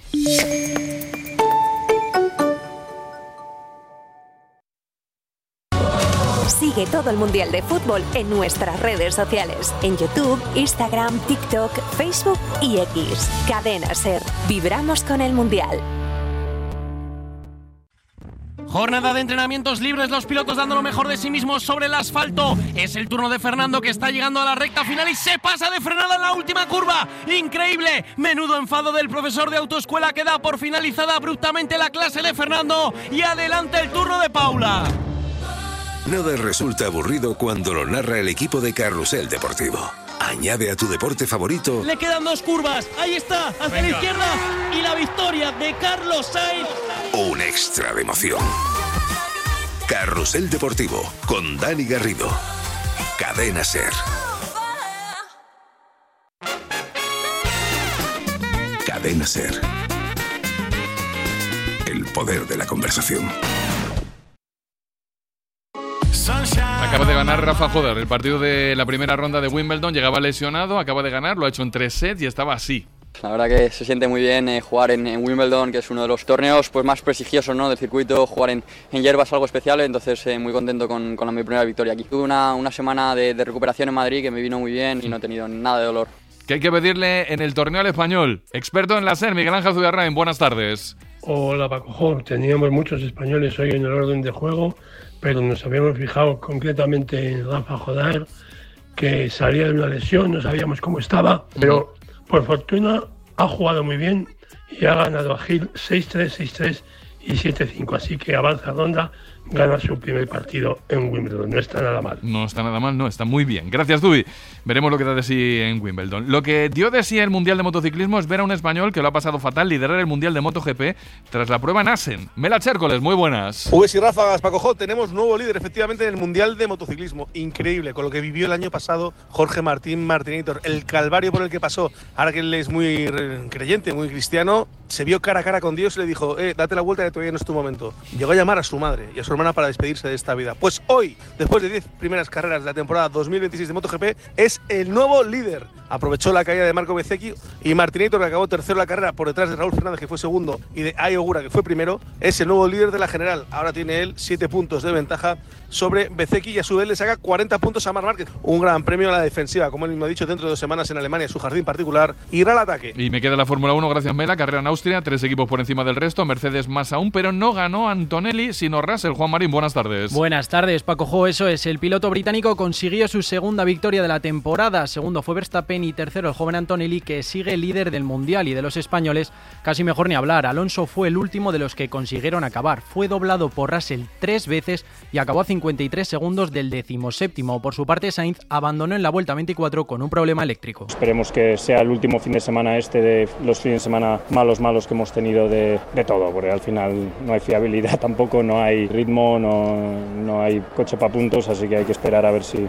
Sigue todo el Mundial de Fútbol en nuestras redes sociales. En YouTube, Instagram, TikTok, Facebook y X. Cadena SER. Vibramos con el Mundial. Jornada de entrenamientos libres, los pilotos dando lo mejor de sí mismos sobre el asfalto. Es el turno de Fernando, que está llegando a la recta final y se pasa de frenada en la última curva. ¡Increíble! Menudo enfado del profesor de autoescuela, que da por finalizada abruptamente la clase de Fernando. Y adelante el turno de Paula. Nada resulta aburrido cuando lo narra el equipo de Carrusel Deportivo. Añade a tu deporte favorito. Le quedan dos curvas. Ahí está, hacia Venga. la izquierda. Y la victoria de Carlos Sainz. Un extra de emoción. Carrusel Deportivo con Dani Garrido. Cadena SER. Cadena SER. El poder de la conversación. Acaba de ganar Rafa Joder el partido de la primera ronda de Wimbledon. Llegaba lesionado, acaba de ganar, lo ha hecho en tres sets y estaba así. La verdad que se siente muy bien eh, jugar en, en Wimbledon, que es uno de los torneos pues, más prestigiosos, ¿no?, del circuito. Jugar en, en hierba es algo especial, entonces eh, muy contento con, con la, mi primera victoria aquí. Tuve una, una semana de, de recuperación en Madrid que me vino muy bien y no he tenido nada de dolor. ¿Qué hay que pedirle en el torneo al español? Experto en la SER, Miguel Ángel Zubiarrain, buenas tardes. Hola Paco, teníamos muchos españoles hoy en el orden de juego, pero nos habíamos fijado concretamente en Rafa Joder, que salía de una lesión, no sabíamos cómo estaba, pero por fortuna ha jugado muy bien y ha ganado a Gil seis tres, seis tres y siete cinco, así que avanza ronda gana su primer partido en Wimbledon. No está nada mal. No está nada mal, no, está muy bien. Gracias, Dubi. Veremos lo que da de sí en Wimbledon. Lo que dio de sí el Mundial de Motociclismo es ver a un español que lo ha pasado fatal liderar el Mundial de MotoGP tras la prueba en Assen. Mela Chércoles, muy buenas. Uves y ráfagas, Paco Jo, tenemos nuevo líder efectivamente en el Mundial de Motociclismo. Increíble, con lo que vivió el año pasado Jorge Martín Martinator, el calvario por el que pasó. Ahora que él es muy creyente, muy cristiano, se vio cara a cara con Dios y le dijo, eh, date la vuelta que todavía no es tu momento. Llegó a llamar a su madre y a su hermana para despedirse de esta vida. Pues hoy, después de diez primeras carreras de la temporada dos mil veintiséis de MotoGP, es el nuevo líder. Aprovechó la caída de Marco Bezzecchi y Martinator, que acabó tercero la carrera por detrás de Raúl Fernández, que fue segundo, y de Ai Ogura, que fue primero, es el nuevo líder de la general. Ahora tiene él siete puntos de ventaja sobre Bezzecchi y a su vez le saca cuarenta puntos a Marc Márquez. Un gran premio a la defensiva, como él mismo ha dicho, dentro de dos semanas en Alemania, su jardín particular, irá al ataque. Y me queda la Fórmula uno, gracias Mela, carrera en Austria, tres equipos por encima del resto, Mercedes más aún, pero no ganó Antonelli, sino Russell. Juan Marín, buenas tardes. Buenas tardes, Paco Jo, eso es, el piloto británico consiguió su segunda victoria de la temporada, segundo fue Verstappen y tercero el joven Antonelli, que sigue líder del Mundial, y de los españoles casi mejor ni hablar. Alonso fue el último de los que consiguieron acabar, fue doblado por Russell tres veces y acabó a cincuenta y tres segundos del decimoséptimo. Por su parte, Sainz abandonó en la vuelta veinticuatro con un problema eléctrico. Esperemos que sea el último fin de semana este de los fines de semana malos, malos que hemos tenido de, de todo, porque al final no hay fiabilidad tampoco, no hay ritmo, no, no hay coche para puntos, así que hay que esperar a ver si